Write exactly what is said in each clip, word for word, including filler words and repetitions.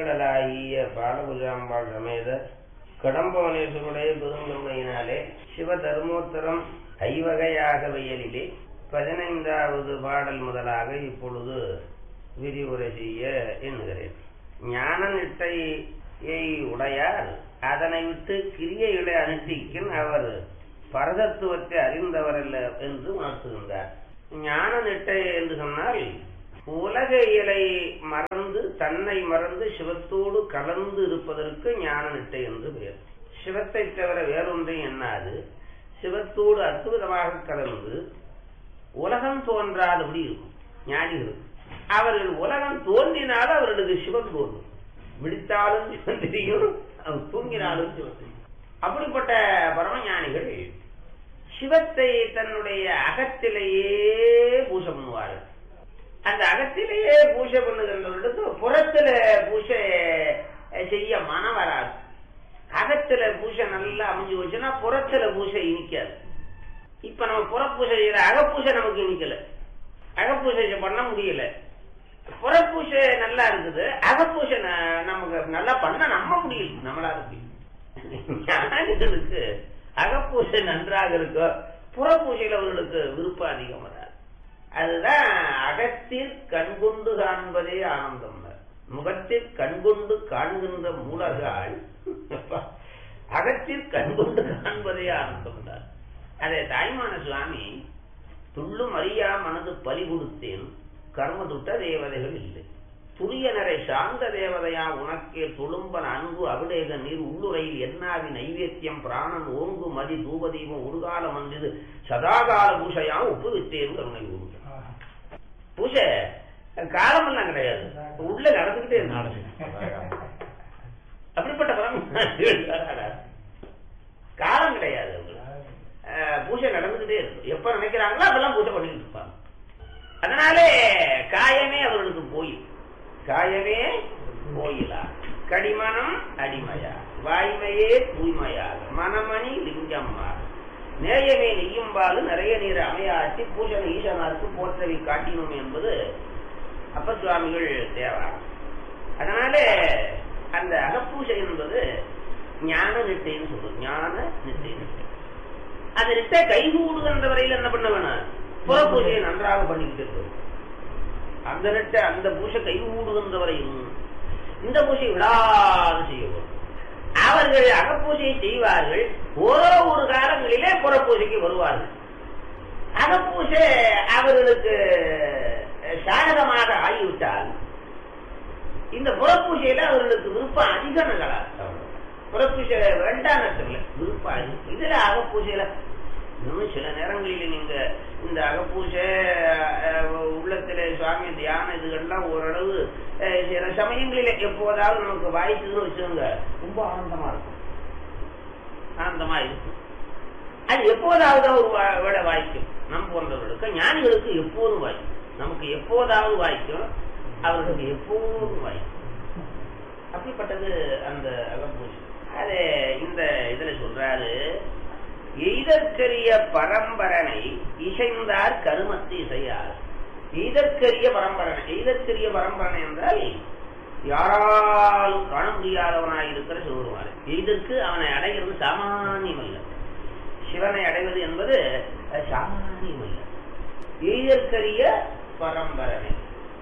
திருக்கடலாகிய பாலபுஜாம்பாள் சமேத கடம்பவனேஸ்வருடைய பெருங்கருணையினாலே சிவதர்மோத்தரம் ஐவகையாக வயலிலே பதினைந்தாவது பாடல் முதலாக இப்பொழுது விரிவுரை செய்ய எண்ணுகிறேன். ஞான நிட்டையை உடையார் அதனை விட்டு கிரியைகளை அனுஷ்டிக்கும் அவர் பரதத்துவத்தை அறிந்தவரல்ல என்று உணர்த்துகின்றார். ஞான நிட்டை என்று சொன்னால் உலக இயலை மறந்து தன்னை மறந்து சிவத்தோடு கலந்து இருப்பதற்கு ஞான நிட்டை என்று பெயர். சிவத்தை தவிர வேறொன்றையும் எண்ணாது சிவத்தோடு அற்புதமாக கலந்து உலகம் தோன்றாதபடி இருக்கும் ஞானிகள். அவர்கள் உலகம் தோன்றினாலும் அவர்களுக்கு சிவன் தோன்றும். விழித்தாலும் சிவன் தெரியும், தூங்கினாலும் சிவன் தெரியும். அப்படிப்பட்ட பரமஞானிகள் சிவத்தை தன்னுடைய அகத்திலேயே பூஜை பண்ணுவார்கள். அந்த அகத்திலேயே பூஜை பண்ணுகின்றவர்களுக்கு புறத்துல பூஜை செய்ய மனம் வராது. அகத்துல பூஜை நல்லா அமைஞ்சு வச்சுன்னா புறத்துல பூஜை இனிக்காது. இப்ப நம்ம புற பூஜை செய்யற அகப்பூஜை நமக்கு இனிக்கல, அகப்பூஜை பண்ண முடியல. புறப்பூஜை நல்லா இருக்குது, அகப்பூஜை நமக்கு நல்லா பண்ண நம்ப முடியல, நம்மளால முடியும். ஞானிகளுக்கு அகப்பூஜை நன்றாக இருக்கோ புறப்பூஜையில் அவர்களுக்கு விருப்பம் அதிகம் வராது. அதுதான் அகத்தில் கண்கொண்டு காண்பதே ஆனந்தம். முகத்தில் கண்கொண்டு காண்கின்ற மூலகால் அகத்தில் கண்கொண்டு காண்பதே ஆனந்தம். அதே தாய்மான சுவாமி துள்ளும் அறியா மனது பலி கொடுத்தேன் கர்ம துட்ட தேவதைகள் இல்லை. துரியனரை சார்ந்த தேவதையா உனக்கே துளும்பன் அன்பு அபிடேக நீர் உள்ளுரையில் என்னாவி நைவேத்தியம் பிராணன் ஓங்கு மதி தூபதீபம் உருகாலம் வந்தது சதாகால பூஷையா ஒப்பு வித்தேன் கருணை ஊரு. பூஜை காலமெல்லாம் கிடையாது, உள்ள நடந்துகிட்டே இருந்தாலும் அப்படிப்பட்ட காலம் கிடையாது. பூஜை நடந்துகிட்டே இருக்கும், எப்ப நினைக்கிறாங்களோ அதெல்லாம் பூஜை பண்ணிட்டு இருப்பாங்க. அதனாலே காயமே அவர்களுக்கு போயில், காயமே போயிலா கடிமனம் அடிமையா வாய்மையே தூய்மையாக மனமணி லிங்கம்மா நேயமே நெய்யும்பாலு நிறைய நீர் அமையாற்றி பூஜனை ஈசனாருக்கு போற்றவை காட்டினோம் என்பது அப்ப சுவாமிகள் தேவாரம். அதனாலே அந்த அகப்பூஜை என்பது ஞான நிட்டைன்னு சொல்றது. ஞான நிட்டை நிட்டை அது நிட்டை கைகூடுகின்ற வரையில் என்ன பண்ண வேணும், புற பூஜையை நன்றாக பண்ணிக்கிட்டு இருக்கணும். அந்த நிட்டை அந்த பூஜை கைகூடுகின்ற வரையும் இந்த பூஜை விடாது செய்யணும். அவர்கள் அகப்பூஜையை செய்வார்கள், ஓரோ ஒரு காலங்களிலே புறப்பூஜைக்கு வருவார்கள். அகப்பூஜை அவர்களுக்கு சாதகமாக ஆகிவிட்டால் இந்த புறப்பூஜையில அவர்களுக்கு விருப்பம் அதிக நகலாக. புறப்பூஜை வேண்டாம் விருப்பம் அதிகம். இதுல அகப்பூஜையில இன்னும் சில நேரங்களில் நீங்க இந்த அகப்பூஜை உள்ளத்திலே சுவாமி தியானம் இதுகள்லாம் ஓரளவு சில சமயங்களில எப்போதாவது நமக்கு வாய்க்குன்னு வச்சுங்க ரொம்ப ஆனந்தமா இருக்கும், ஆனந்தமா இருக்கும். அது எப்போதாவது ஒரு விட வாய்க்கும். நம் போன்றவர்களுக்கு ஞானிகளுக்கு எப்போதும் வாய்க்கும், நமக்கு எப்போதாவது வாய்க்கும், அவர்களுக்கு எப்போதும் வாய்க்கும். அப்படிப்பட்டது அந்த அகப்பூஜை. அது இந்த இதுல சொல்றாரு, எய்தற்கரிய பரம்பரனை இசைந்தார் கருமத்து இசையார். எய்தற்கரிய பரம்பரனை, எய்தற்கரிய பரம்பரனை என்றால் யாராலும் காண முடியாதவனாய் இருக்கிற சிவருமாறு. எய்தற்கு அவனை அடைகிறது சாமானியம் அல்ல, சிவனை அடைவது என்பது சாமானியம் அல்ல. எய்தற்கரிய பரம்பரனை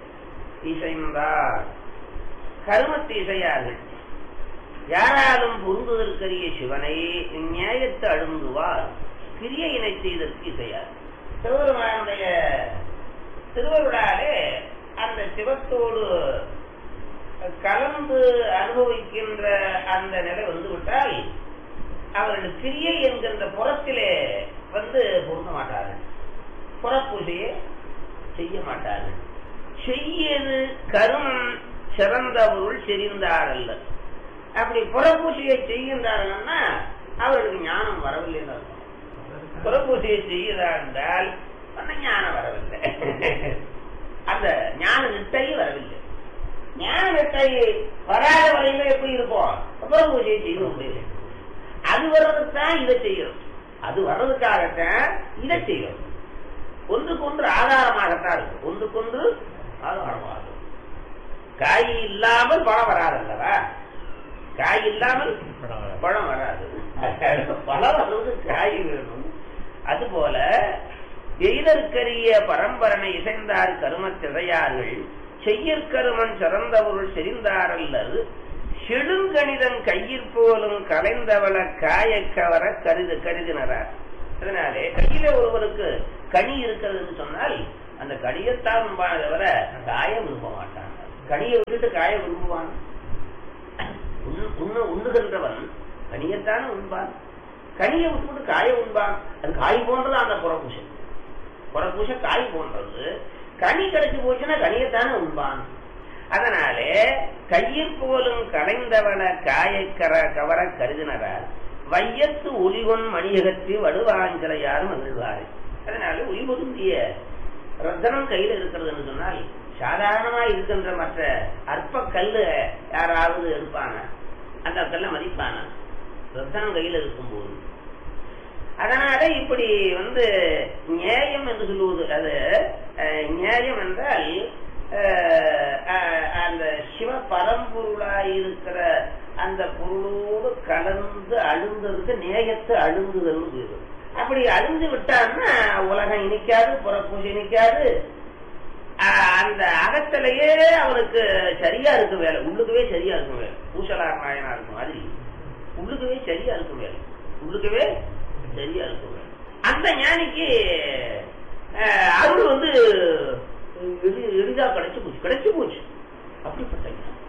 இசைந்தார் கருமத்து இசையார்கள். யாராலும் பொருந்துதற்கரிய சிவனை நியாயத்தை அழுந்துவார் கிரியையினை செய்தற்கு இசையார். சிவபெருமானுடைய திருவருளாலே அந்த சிவத்தோடு கலந்து அனுபவிக்கின்ற அந்த நிலை வந்து விட்டால் அவர்கள் கிரியை என்கின்ற புறத்திலே வந்து பொருந்த மாட்டார்கள், புறப்பூஜையை செய்ய மாட்டார்கள். செய்யது கருமம் சிறந்த பொருள் செறிந்தாரல்ல. அப்படி புறப்பூசையை செய்கின்றார்கள்னா அவர்களுக்கு ஞானம் வரவில்லை. புறப்பூசையை செய்கிறார் என்றால் ஞானம் வரவில்லை, அந்த ஞான நிட்டையும் வரவில்லை. ஞான நிட்டை வராத வரையில எப்படி இருப்போம், புறப்பூசையை செய்ய முடியல. அது வர்றதுக்குத்தான் இதை செய்யணும், அது வர்றதுக்காகத்தான் இதை செய்யணும். ஒன்றுக்கு ஒன்று ஆதாரமாகத்தான் இருக்கும், ஒன்றுக்கு ஒன்று ஆதாரமாக. காய் இல்லாமல் பழம் வராதல்லவா? காய் இல்லாமல் பழம் வராது. பழம் வர்றது காய் வேணும். அதுபோல எய்தற்கரிய பரம்பரனை இசைந்தார் கருமத்திழையார்கள் செய்யற்கருமன் சிறந்த பொருள் செறிந்தாரல்லது செழுங்கணிதன் கையிற் போலும் கலைந்தவள காய கவர கருது கருதினார். அதனாலே கையில ஒருவருக்கு கனி இருக்கிறது சொன்னால் அந்த கனியத்தான் விரும்பான தவிர காய விரும்ப மாட்டான். கனியை விட்டுட்டு காய விரும்புவான். உண்ணுகின்றவன் கனியத்தான உண்பான், கனியை விட்டுவிட்டு காய உண்பான். அது காய் போன்றது. அந்த புறப்பூசை புறப்பூசை காய் போன்றது. கனி கிடைச்சு போச்சுன்னா கனியத்தான உண்பான். அதனாலே கையிற் போலும் கலைந்தவன காயை கர கவர கருதினார். வையத்து ஒளிவன் மணியகற்றி வடுவாஞ்சலையார் மகிழ்வாரு. அதனால ஒளி பொருந்திய ரத்தனம் கையில இருக்கிறதுன்னு சொன்னால் சாதாரணமா இருக்கின்ற மற்ற அற்ப கல்லு யாராவது எடுப்பான, அந்த கல்ல மதிப்பான ரத்தனம் கையில இருக்கும்போது. அதனால இப்படி வந்து நியாயம் என்று சொல்லுவது, அது நியாயம் என்றால் அந்த சிவ பரம்பொருளாய் இருக்கிற அந்த பொருளோடு கலந்து அழுந்ததுக்கு நேயத்தை அழுந்துதல். அப்படி அழுந்து விட்டான்னா உலகம் இனிக்காது, புறப்பூசி இனிக்காது. அந்த அகத்திலேயே அவனுக்கு சரியா இருக்கும் வேலை, உள்ளுக்கவே சரியா இருக்கும் வேலை. பூசலார் நாயனா இருக்கும் மாதிரி உள்ளுக்கவே சரியா இருக்கும் வேலை, உள்ளுக்கவே சரியா இருக்கும் வேலை. அந்த ஞானிக்கு அருள் வந்து எளிதா கிடைச்சு போச்சு கிடைச்சு போச்சு அப்படிப்பட்ட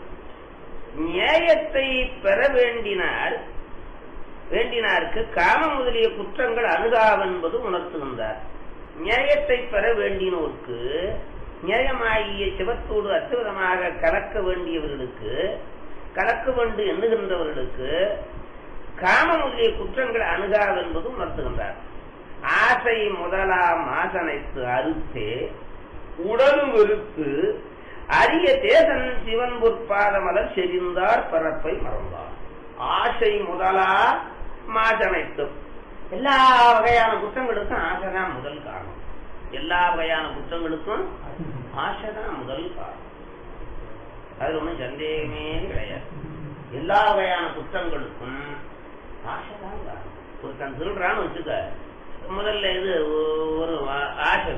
நியாயத்தை பெற வேண்டினார் வேண்டினாருக்கு காம முதலிய குற்றங்கள் அணுகாவென்பது உணர்த்துகின்றார். நியாயத்தை பெற வேண்டினோருக்கு, நியாயமாகிய சிவத்தோடு அற்புதமாக கலக்க வேண்டியவர்களுக்கு, கலக்க வேண்டும் எண்ணுகின்றவர்களுக்கு காம முதலிய குற்றங்கள் அணுகாவென்பது உணர்த்துகின்றார். ஆசை முதலாம் ஆசனைத்து அறுத்தே உடலும் வெறுத்து அரிய தேசன் சிவன் பொற்பாதமலர் செறிந்தார் பரப்பை மறந்தார். ஆசை முதலா மாசனைத்தும் எல்லா வகையான குற்றங்களுக்கும் ஆசைதான் முதல் காரணம். எல்லா வகையான குற்றங்களுக்கும் ஆசைதான் முதல் காரணம். அது ஒன்றும் சந்தேகமே கிடையாது. எல்லா வகையான குற்றங்களுக்கும் ஆசைதான் காரணம். ஒரு தன் திருடுறான்னு வச்சுக்க, முதல்ல இது ஒரு ஆசை.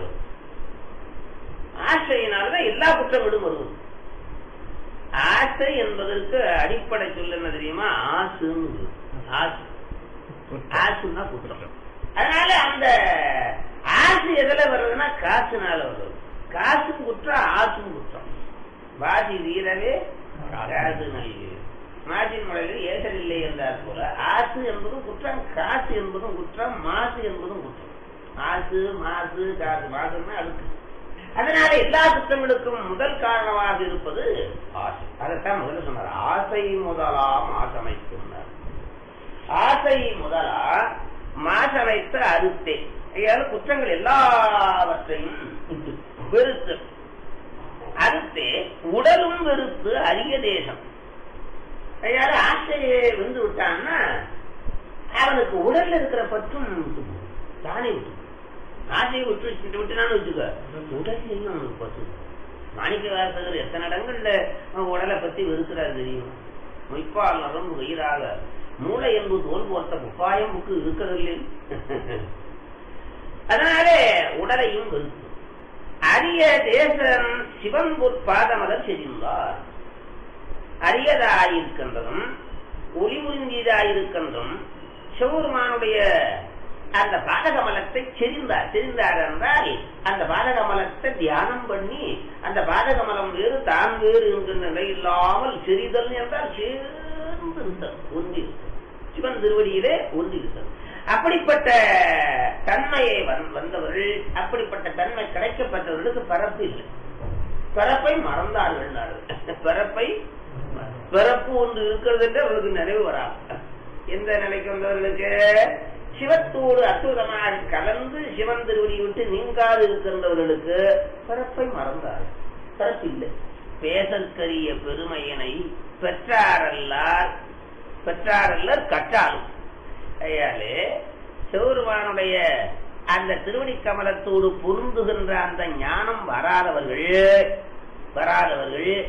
ஆசையினால்தான் எல்லா குற்றங்களும் வருவது. ஆசை என்பதற்கு அடிப்படை சொல்ல என்ன தெரியுமா? ஆசுன்னு. ஆசு ஆசுன்னா குற்றம். அதனால அந்த ஆசு எதுல வருதுன்னா காசுனால வருது. காசும் குற்றம், ஆசும் குற்றம். வாசி வீரவே காசு நல்கி மாசின் முறையில் ஏசல் இல்லை என்றார் போல ஆசு என்பதும் குற்றம், காசு என்பதும் குற்றம், மாசு என்பதும் குற்றம். ஆசு மாசு காசு, மாசுன்னா அடுக்கு. அதனால எல்லா குற்றங்களுக்கும் முதல் காரணமாக இருப்பது ஆசை. அதைத்தான் முதல்ல சொன்னார். ஆசை முதலா மாசமைத்துள்ளார். ஆசை முதலா மாசமைத்து அறுத்தே. குற்றங்கள் எல்லாவற்றையும் வெறுத்து அறுத்தே உடலும் வெறுத்து அரிய தேசம். ஆசையை வென்று விட்டான்னா அவனுக்கு உடல்ல இருக்கிற பற்றும் தானே விட்டு, ஆசையை விட்டு வச்சுட்டு விட்டுனான்னு வச்சுக்க, உடல்லையும் அவனுக்கு பற்று. மாணிக்க வாசகர் எத்தனை இடங்கள்ல உடலை பத்தி வெறுக்கிறார் தெரியும். மொய்ப்பால் நரம்பு வயிறாக மூளை என்பது தோல் போர்த்த உப்பாயம் புக்கு இருக்கிறதில்லை. அதனாலே உடலையும் வெறுத்து அரிய தேசம் சிவன் பொற்பாதமலர் செறிந்தார். அரியதாயிருக்கின்றதும் ஒளி உறிந்தியதாயிருக்கின்றும் சிவபெருமானுடைய அந்த பாதகமலத்தை செறிந்தார். செறிந்தார் என்றால் அந்த பாதகமலத்தை தியானம் பண்ணி, அந்த பாதகமலம் வேறு தான் வேறு என்கின்ற நிலை இல்லாமல் செறிதல் என்றால் சேர்ந்து இருத்தல், ஒன்றி சிவன் திருவடியிலே ஒன்றி இருத்தல். அப்படிப்பட்ட தன்மையை வந்தவர்கள், அப்படிப்பட்ட தன்மை கிடைக்கப்பட்டவர்களுக்கு பரப்பு இல்லை. பிறப்பை மறந்தார்கள். பிறப்பை பிறப்பு ஒன்று இருக்கிறது என்று அவர்களுக்கு நிறைவு வராது. எந்த நிலைக்கு வந்தவர்களுக்கு? சிவத்தோடு அற்புதமாக கலந்து சிவன் திருவடி விட்டு நீங்காது இருக்கின்றவர்களுக்கு பிறப்பை மறந்தார். பிறப்பு இல்லை. பேசற்கரிய பெருமையினை பெற்றாரல்லார் பெற்றாரல்லர் கற்றாலும். ஐயாலே சிவபெருமானுடைய அந்த திருவடி கமலத்தோடு பொருந்துகின்ற அந்த ஞானம் வராதவர்கள் வராதவர்கள்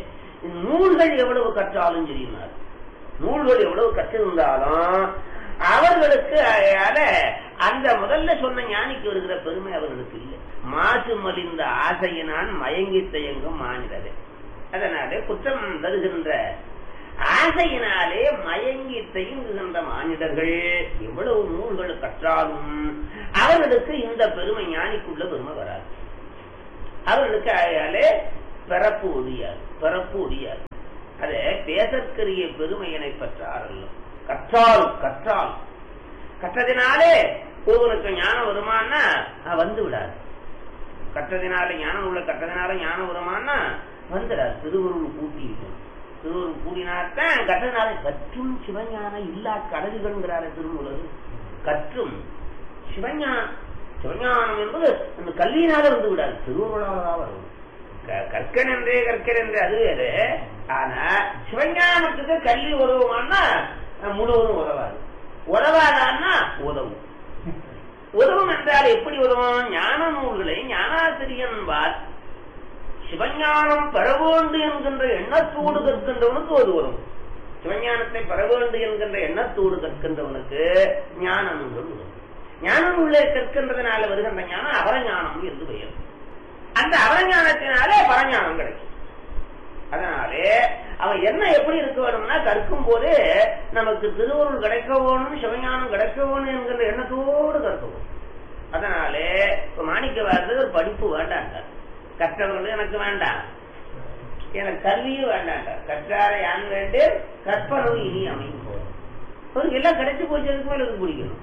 நூல்கள் எவ்வளவு கற்றாலும் தெரியுமாறு, நூல்கள் எவ்வளவு கற்றிருந்தாலும் அவர்களுக்கு அந்த முதல்ல சொன்ன ஞானிக்கு வருகிற பெருமை அவர்களுக்கு இல்லை. மாசு மலிந்த ஆசையினான் மயங்கி தயங்கும் மாநிலரே. அதனாலே குற்றம் தருகின்ற ஆசையினாலே மயங்கி தயங்குகின்ற மானிடர்கள் எவ்வளவு நூல்கள் கற்றாலும் அவர்களுக்கு இந்த பெருமை, ஞானிக்குள்ள பெருமை வராது. அவர்களுக்கு ஆயாலே பிறப்பு ஒழியாது, பிறப்பு ஒழியாது. அதே பேசற்கரிய பெருமையினை பற்றாரல்ல. கற்றால் கற்றால் கற்றதினாலே ஒருவனுக்கு ஞானம் வருமானா வந்து விடாது. கற்றதினாலே ஞானம் உள்ள கற்றதினால ஞானம் வருமானா வந்துடாது. திருவருள் கூட்டியிருக்கும். திருவருள் கூடினாத்தான் கற்றதினால கற்றும் சிவஞானம் இல்லா கடல்கள்ங்கிறார திருமூலர். கற்றும் சிவஞானம், சிவஞானம் என்பது அந்த கல்வியினால வந்து விடாது, திருவருளாலதான் வரும். கற்கன் என்றே கற்கன் என்றே அது வேறு. ஆனா சிவஞானத்துக்கு கல்வி உதவுமானா முழுவதும் உதவாது. உதவாதான்னா உதவும். உதவும் என்றால் எப்படி உதவும்? ஞான நூல்களை ஞானாசிரியன்பார் சிவஞானம் பெற வேண்டும் என்கின்ற எண்ணத்தோடு கற்கின்றவனுக்கு அது வரும். சிவஞானத்தை பெற வேண்டும் என்கின்ற எண்ணத்தோடு கற்கின்றவனுக்கு ஞான நூல்கள் வரும். ஞான நூலை கற்கின்றதுனால வருகின்ற ஞானம் அபரஞானம் என்று பெயர். அந்த அபரஞானத்தினாலே பரஞானம் கிடைக்கும். அதனாலே அவன் என்ன எப்படி இருக்க வேணும்னா, கற்கும் போது நமக்கு திருவருள் கிடைக்க வேணும், சிவஞானம் கிடைக்க வேணும் என்கின்ற எண்ணத்தோடு கற்க வேணும். அதனாலே இப்ப மாணிக்க வாசகர் படிப்பு வேண்டாண்டார். கற்றவர்கள் எனக்கு வேண்டாம், எனக்கு கல்வியும் வேண்டாண்டார். கற்றாரை யான் வேண்டு கற்பனவு இனி அமையும் போதும். அவருக்கு எல்லாம் கிடைச்சு போச்சு, அதுக்கு மேல எனக்கு பிடிக்கணும்.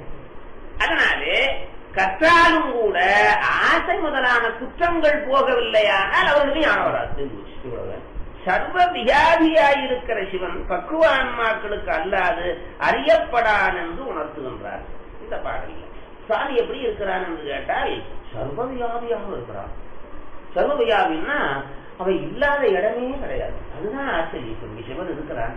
அதனாலே கற்றாலும் கூட ஆசை முதலான குற்றங்கள் போகவில்லையானால் அவர்களுக்கு ஞானம் வராது. சர்வ வியாதியாயிருக்கிற சிவன் பக்குவ ஆன்மாக்களுக்கு அல்லாது அறியப்படான் என்று உணர்த்துகின்றார் இந்த பாடலில். சாமி எப்படி இருக்கிறான் என்று கேட்டால் சர்வ வியாதியாக இருக்கிறான். சர்வ வியாதின்னா அவை இல்லாத இடமே கிடையாது. அதுதான் ஆச்சரியம். சிவன் இருக்கிறான்,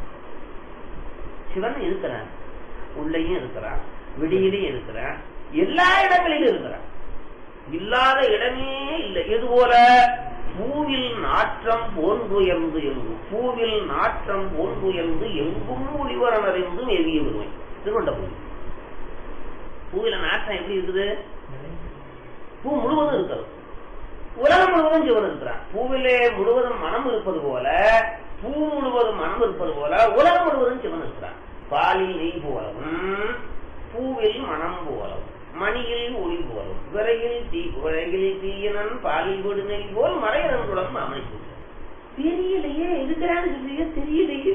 சிவன் இருக்கிறான், உள்ளேயும் இருக்கிறான், விடியிலையும் இருக்கிறான், எல்லா இடங்களிலும் இருக்கிறான். இல்லாத இடமே இல்லை. இது போல பூவில் நாற்றம் போன்றுயர்ந்து எங்கும், பூவில் நாற்றம் போன்றுயர்ந்து எங்கும் ஒளிவரன் அறிந்தும் எரிய விடுமை. திருவண்ணாமலை பூவில நாற்றம் எப்படி இருக்குது? பூ முழுவதும் இருக்கிறது, உலகம் முழுவதும் சிவன் இருக்கிறான். பூவிலே முழுவதும் மனம் இருப்பது போல, பூ முழுவதும் மனம் இருப்பது போல உலகம் முழுவதும் சிவன் இருக்கிறான். பாலில் நெய் போலவும், பூவில் மனம் போலவும், மணியில் ஒளி போலும், விரையில் தீ விரையில் தீயினன் பாலில் விடு நெய் போல் மறையனன்குடன் அமைப்பு. தெரியலையே, இருக்கிறான்னு சொல்லியே தெரியலையே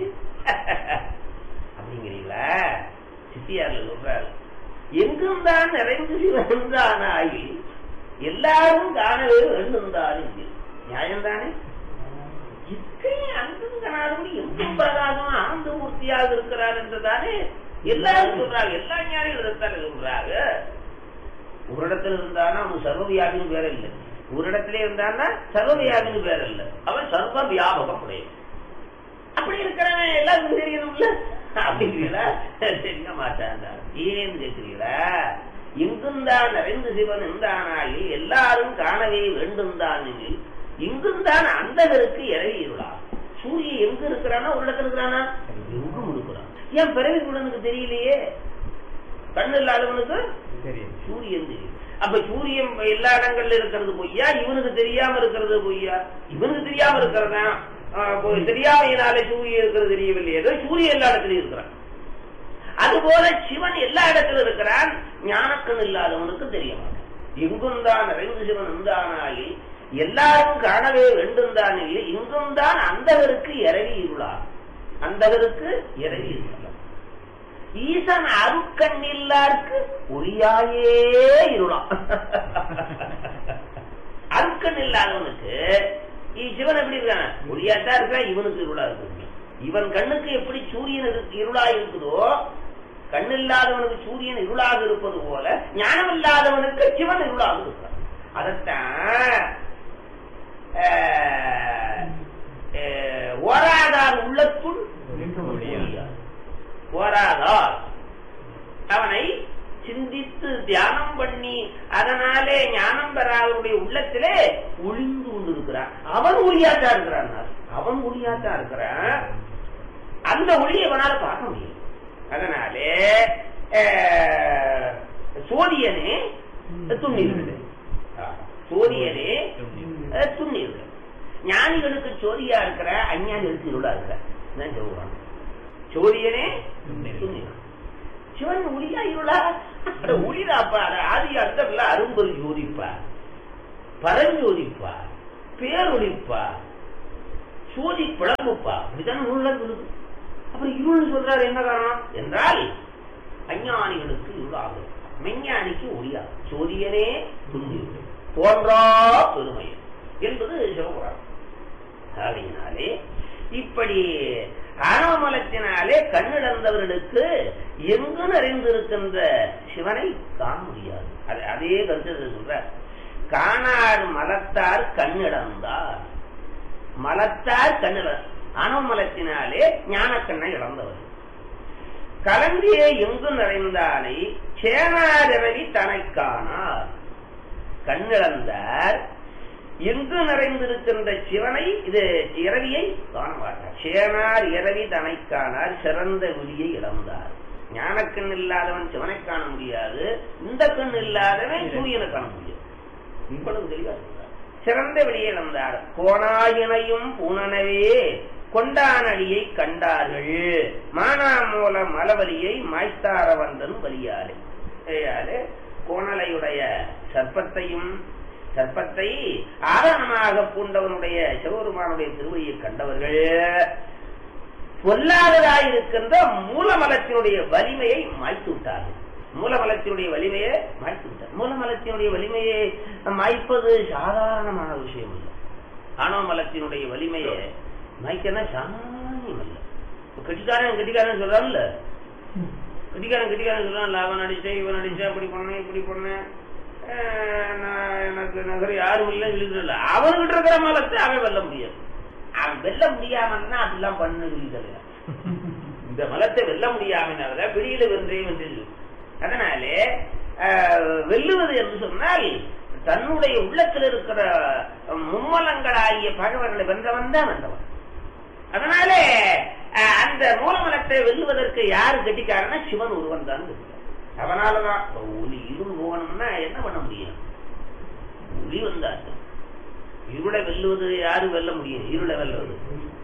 அப்படிங்கிறீங்களா? சித்தியார்ல சொல்றாரு, எங்கும் தான் நிறைந்து சிவன் ஆகி எல்லாரும் காணவே வேண்டுந்தாலும் நியாயம்தானே. இத்தனை அன்பும் காணாதபடி எங்கும் பிரகாசம் ஆனந்த மூர்த்தியாக இருக்கிறார் என்றுதானே எல்லாரும் சொல்றாங்க. எல்லா ஞானிகள் இருந்தாலே சொல்றாங்க. ஒரு இடத்துல இருந்தானா அவன் சர்வவியாபின்னு பேர இல்லை, ஒரு இடத்துல இருந்தான்னா சர்வவியாபின்னு பேர இல்லை, அவன் சர்வ வியாபகம் உடையவன். அப்படி இருக்கிறவன் எல்லாருக்கும் தெரியணும்ல அப்படிங்கிறீங்களா? தெரிய மாட்டான். ஏன்னு கேட்கிறீங்களா? இங்குந்தான் நிறைந்து சிவன் இருந்தானாகி எல்லாரும் காணவே வேண்டும் தான். இங்குந்தான் அந்தகருக்கு இறங்கியுள்ளா. சூரியன் எங்க இருக்கிறானா ஒரு இடத்துல இருக்கிறானா? எங்கும் இருக்கிறான். ஏன் பிறவி குழனுக்கு தெரியலையே? கண்ணு இல்லாதவனுக்கு சூரியன் தெரியும். அப்ப சூரியன் எல்லா இடங்கள்ல இருக்கிறது பொய்யா, இவனுக்கு தெரியாம இருக்கிறது பொய்யா? இவனுக்கு தெரியாம இருக்கிறதா? தெரியாமையினாலே சூரியன் இருக்கிறது தெரியவில்லை, ஏதோ சூரியன் எல்லா இடத்துலயும் இருக்கிறான். அதுபோல சிவன் எல்லா இடத்துல இருக்கிறான், ஞானக்கண் இல்லாதவனுக்கு தெரிய மாட்டான். எங்கும் தான் நிறைந்து சிவன் இருந்தானாகி எல்லாரும் காணவே வேண்டும் தான் இல்லை, இங்கும் தான் அந்தகருக்கு இறவி இருளா. அந்தகருக்கு இறவி இருளா. ஈசன் அருக்கண் இல்லாருக்கு ஒளியாயே இருளாம். அருக்கண் இல்லாதவனுக்கு சிவன் எப்படி இருக்கான? ஒளியாட்டா இருக்கிறான், இவனுக்கு இருளா இருக்கு. இவன் கண்ணுக்கு எப்படி சூரியன் இருளா இருக்குதோ, கண்ணு இல்லாதவனுக்கு சூரியன் இருளாக இருப்பது போல ஞானம் இல்லாதவனுக்கு சிவன் இருளாக இருக்கிறான். அதத்தான் ஓராதார் உள்ளத்துள் ஓராதார் அவனை சிந்தித்து தியானம் பண்ணி அதனாலே ஞானம் பெறாதவருடைய உள்ளத்திலே ஒளிந்து கொண்டிருக்கிறான். அவன் ஒளியாட்டா இருக்கிறான், அவன் அவன் ஒளியாத்தான் இருக்கிறான். அந்த ஒளியை அவனால பார்க்க முடியும். அதனாலே சோதியனே துண்ணீர்கள், சோதியனே துண்ணீர்கள். ஞானிகளுக்கு சோதியா இருக்கிற, அஞ்ஞானிகளுக்கு இருளா இருக்கிற சொல்றான். சோதியனே துண்ணீர்கள். சிவன் ஒளியா இருளா? ஒளிதாப்பா. ஆதி அர்த்தம்ல அரும்பொரு ஜோதிப்பா, பரஞ்சோதிப்பா, பேரொழிப்பா, சோதி பிளம்புப்பா. அப்படித்தான் நூல்ல சொல்லுது. அப்புறம் இருள் சொல்றாரு. என்ன காரணம் என்றால் அஞ்ஞானிகளுக்கு இருளாகும், மெஞ்ஞானிக்கு ஒளியாகும். சோதியனே துண்ணியது தோன்றா பெருமை என்பது சிவபுராணம். ஆகையினாலே இப்படி ஆணவமலத்தினாலே கண்ணிழந்தவர்களுக்கு எங்கு நிறைந்திருக்கின்ற சிவனை காண முடியாது. அதே கருத்து சொல்ற. காணார் மலத்தார் கண்ணிழந்தார். மலத்தார் கண்ணிழ ஆணவமலத்தினாலே ஞான கண்ணை இழந்தவர். கலந்தியே எங்கு நிறைந்தானை சேனாரவி தனை காணார். கண்ணிழந்தார் எங்கு நிறைந்திருக்கின்ற சிவனை, இது இரவியை காண மாட்டார். சேனார் இரவி தனை காணார், சிறந்த ஒளியை இழந்தார். ஞானக்கண் இல்லாதவன் சிவனை காண முடியாது, இந்த கண் இல்லாதவன் சூரியனை காண முடியாது. இவ்வளவு தெளிவா சொல்றார். சிறந்த வெளியை இழந்தார். கோணாயினையும் பூனனவே கொண்டானடியை கண்டார்கள். மானாமூல மலவலியை மாய்த்தாரவந்தன் வலியாலே. கோணலையுடைய சர்ப்பத்தையும் சர்ப்பத்தை ஆரணமாக பூண்டவனுடைய சிவபெருமானுடைய திருவடியை கண்டவர்கள் பொல்லாததாயிருக்கின்ற மூலமலத்தினுடைய வலிமையை மாய்த்து விட்டார்கள். மூலமலத்தினுடைய வலிமையை மாய்த்து விட்டார். மூலமலத்தினுடைய வலிமையை மாய்ப்பது சாதாரணமான விஷயம் இல்லை. ஆணவமலத்தினுடைய வலிமையை மாய்க்கனா சாமானியம் இல்லை. கெட்டிக்காரன் கெட்டிக்காரன் சொல்றான்ல, கெட்டிக்காரன் கெட்டிக்காரன் சொல்றான்ல, அவன் அடிச்சேன் இவன் அடிச்சேன், இப்படி பண்ணேன் இப்படி பண்ணேன், எனக்கு நகர் யாரும் இல்லை இல்ல. அவன்கிட்ட இருக்கிற மலத்தை அவன் வெல்ல முடியாது. அவன் வெல்ல முடியாமன்னா அதெல்லாம் பண்ண சொல்லிதல்ல. இந்த மலத்தை வெல்ல முடியாமனால வெளியில வென்றே வந்து. அதனாலே வெல்லுவது என்று சொன்னால் தன்னுடைய உள்ளத்தில் இருக்கிற மும்மலங்களாகிய பகவர்களை வென்றவன் தான் வென்றவன். அதனாலே அந்த மூலமலத்தை வெல்லுவதற்கு யாரு கெட்டிக்காரன்னா சிவன் ஒருவன் தான். அவனாலதான் ஒளி இருள் போகணும்னா என்ன பண்ண முடியும்? ஒளி வந்தாச்சு. இருளை வெல்லுவது யாரு வெல்ல முடியும்? இருளை வெல்லுவது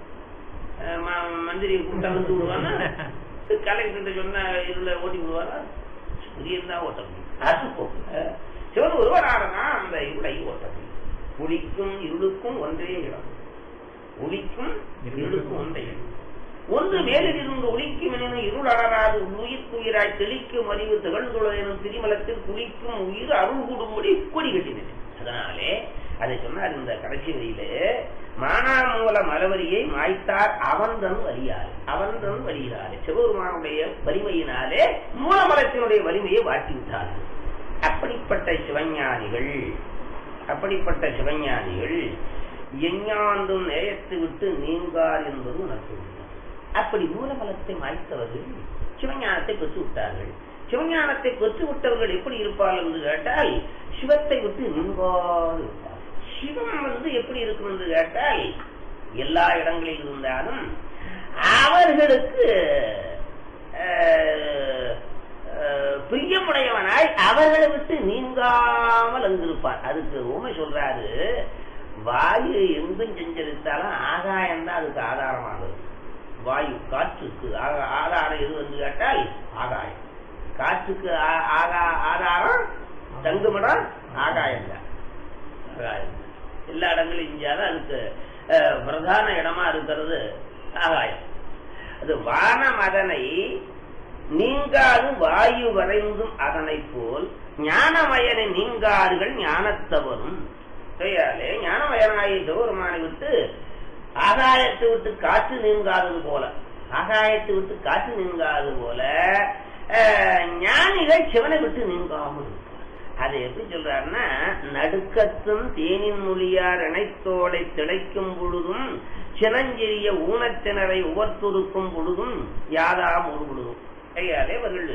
மந்திரி கூட்டம் வந்து விடுவானா? கலெக்டர் சொன்னா இருளை ஓட்டி விடுவாரா? சூரியன் தான் ஓட்ட முடியும். அது போக சிவன் ஒருவராகதான் அந்த இருளை ஓட்ட முடியும். ஒளிக்கும் இருளுக்கும் ஒன்றே இடம். ஒளிக்கும் இருளுக்கும் ஒன்றே இடம். ஒன்று மேலிருந்து ஒளிக்கும் என இருள் அடராது உயிர்க்குயிராய் தெளிக்கும் அறிவு திகழ்ந்துள்ள எனும் திரிமலத்தில் குளிக்கும் உயிர் அருள் கூடும்படி கொடி கட்டினது. அதனாலே அதை சொன்னார் இந்த கடைசி வரியிலே, மானாமூல மலவரியை மாய்த்தார் அவன்தன் வலியார். அவன்தன் வலியார் சிவபெருமானுடைய வலிமையினாலே மூலமலத்தினுடைய வலிமையை வாட்டி விட்டார்கள். அப்படிப்பட்ட சிவஞானிகள் அப்படிப்பட்ட சிவஞானிகள் எஞ்ஞாண்டும் நேயத்து விட்டு நீங்கார் என்பது உணர்த்து. அப்படி மூலமலத்தை மாய்த்தவர்கள் சிவஞானத்தை பெற்று விட்டார்கள். சிவஞானத்தை பெற்று விட்டவர்கள் எப்படி இருப்பார்கள் என்று கேட்டால் சிவத்தை விட்டு நீங்காது இருப்பார்கள். சிவம் வந்து எப்படி இருக்கும் என்று கேட்டால் எல்லா இடங்களில் இருந்தாலும் அவர்களுக்கு பிரியமுடையவனாய் அவர்களை விட்டு நீங்காமல் அங்கிருப்பார். அதுக்கு உண்மை சொல்றாரு, வாயு எங்கும் செஞ்சரித்தாலும் ஆகாயம்தான் அதுக்கு ஆதாரமானது. வாயு காற்றுக்கு ஆதாரம் எது என்று கேட்டால் ஆகாயம். காற்றுக்கு ஆதாரம் தங்குமிடம் ஆகாயம் தான். ஆகாயம் எல்லா இடங்களும் இஞ்சாலும் அதுக்கு பிரதான இடமா இருக்கிறது ஆகாயம். அது வானம் அதனை நீங்காது வாயு வரைந்தும் அதனை போல் ஞானமயனை நீங்கார்கள் ஞானத்தவரும். ஞானமயனாகிய சிவபெருமானை விட்டு ஆகாயத்தை விட்டு காற்று நீங்காதது போல ஆகாயத்தை விட்டு காற்று நீங்காதது போல ஞானிகள் சிவனை விட்டு நீங்காமல் இருப்பார். அதை எப்படி சொல்றாருன்னா, நடுக்கத்தும் தேனின் மொழியார் இணைத்தோடை திளைக்கும் பொழுதும் சினஞ்செறிய ஊனத்தினரை உவர்த்துருக்கும் பொழுதும் யாதாம் ஒரு பொழுதும் கையாலே அவர்கள்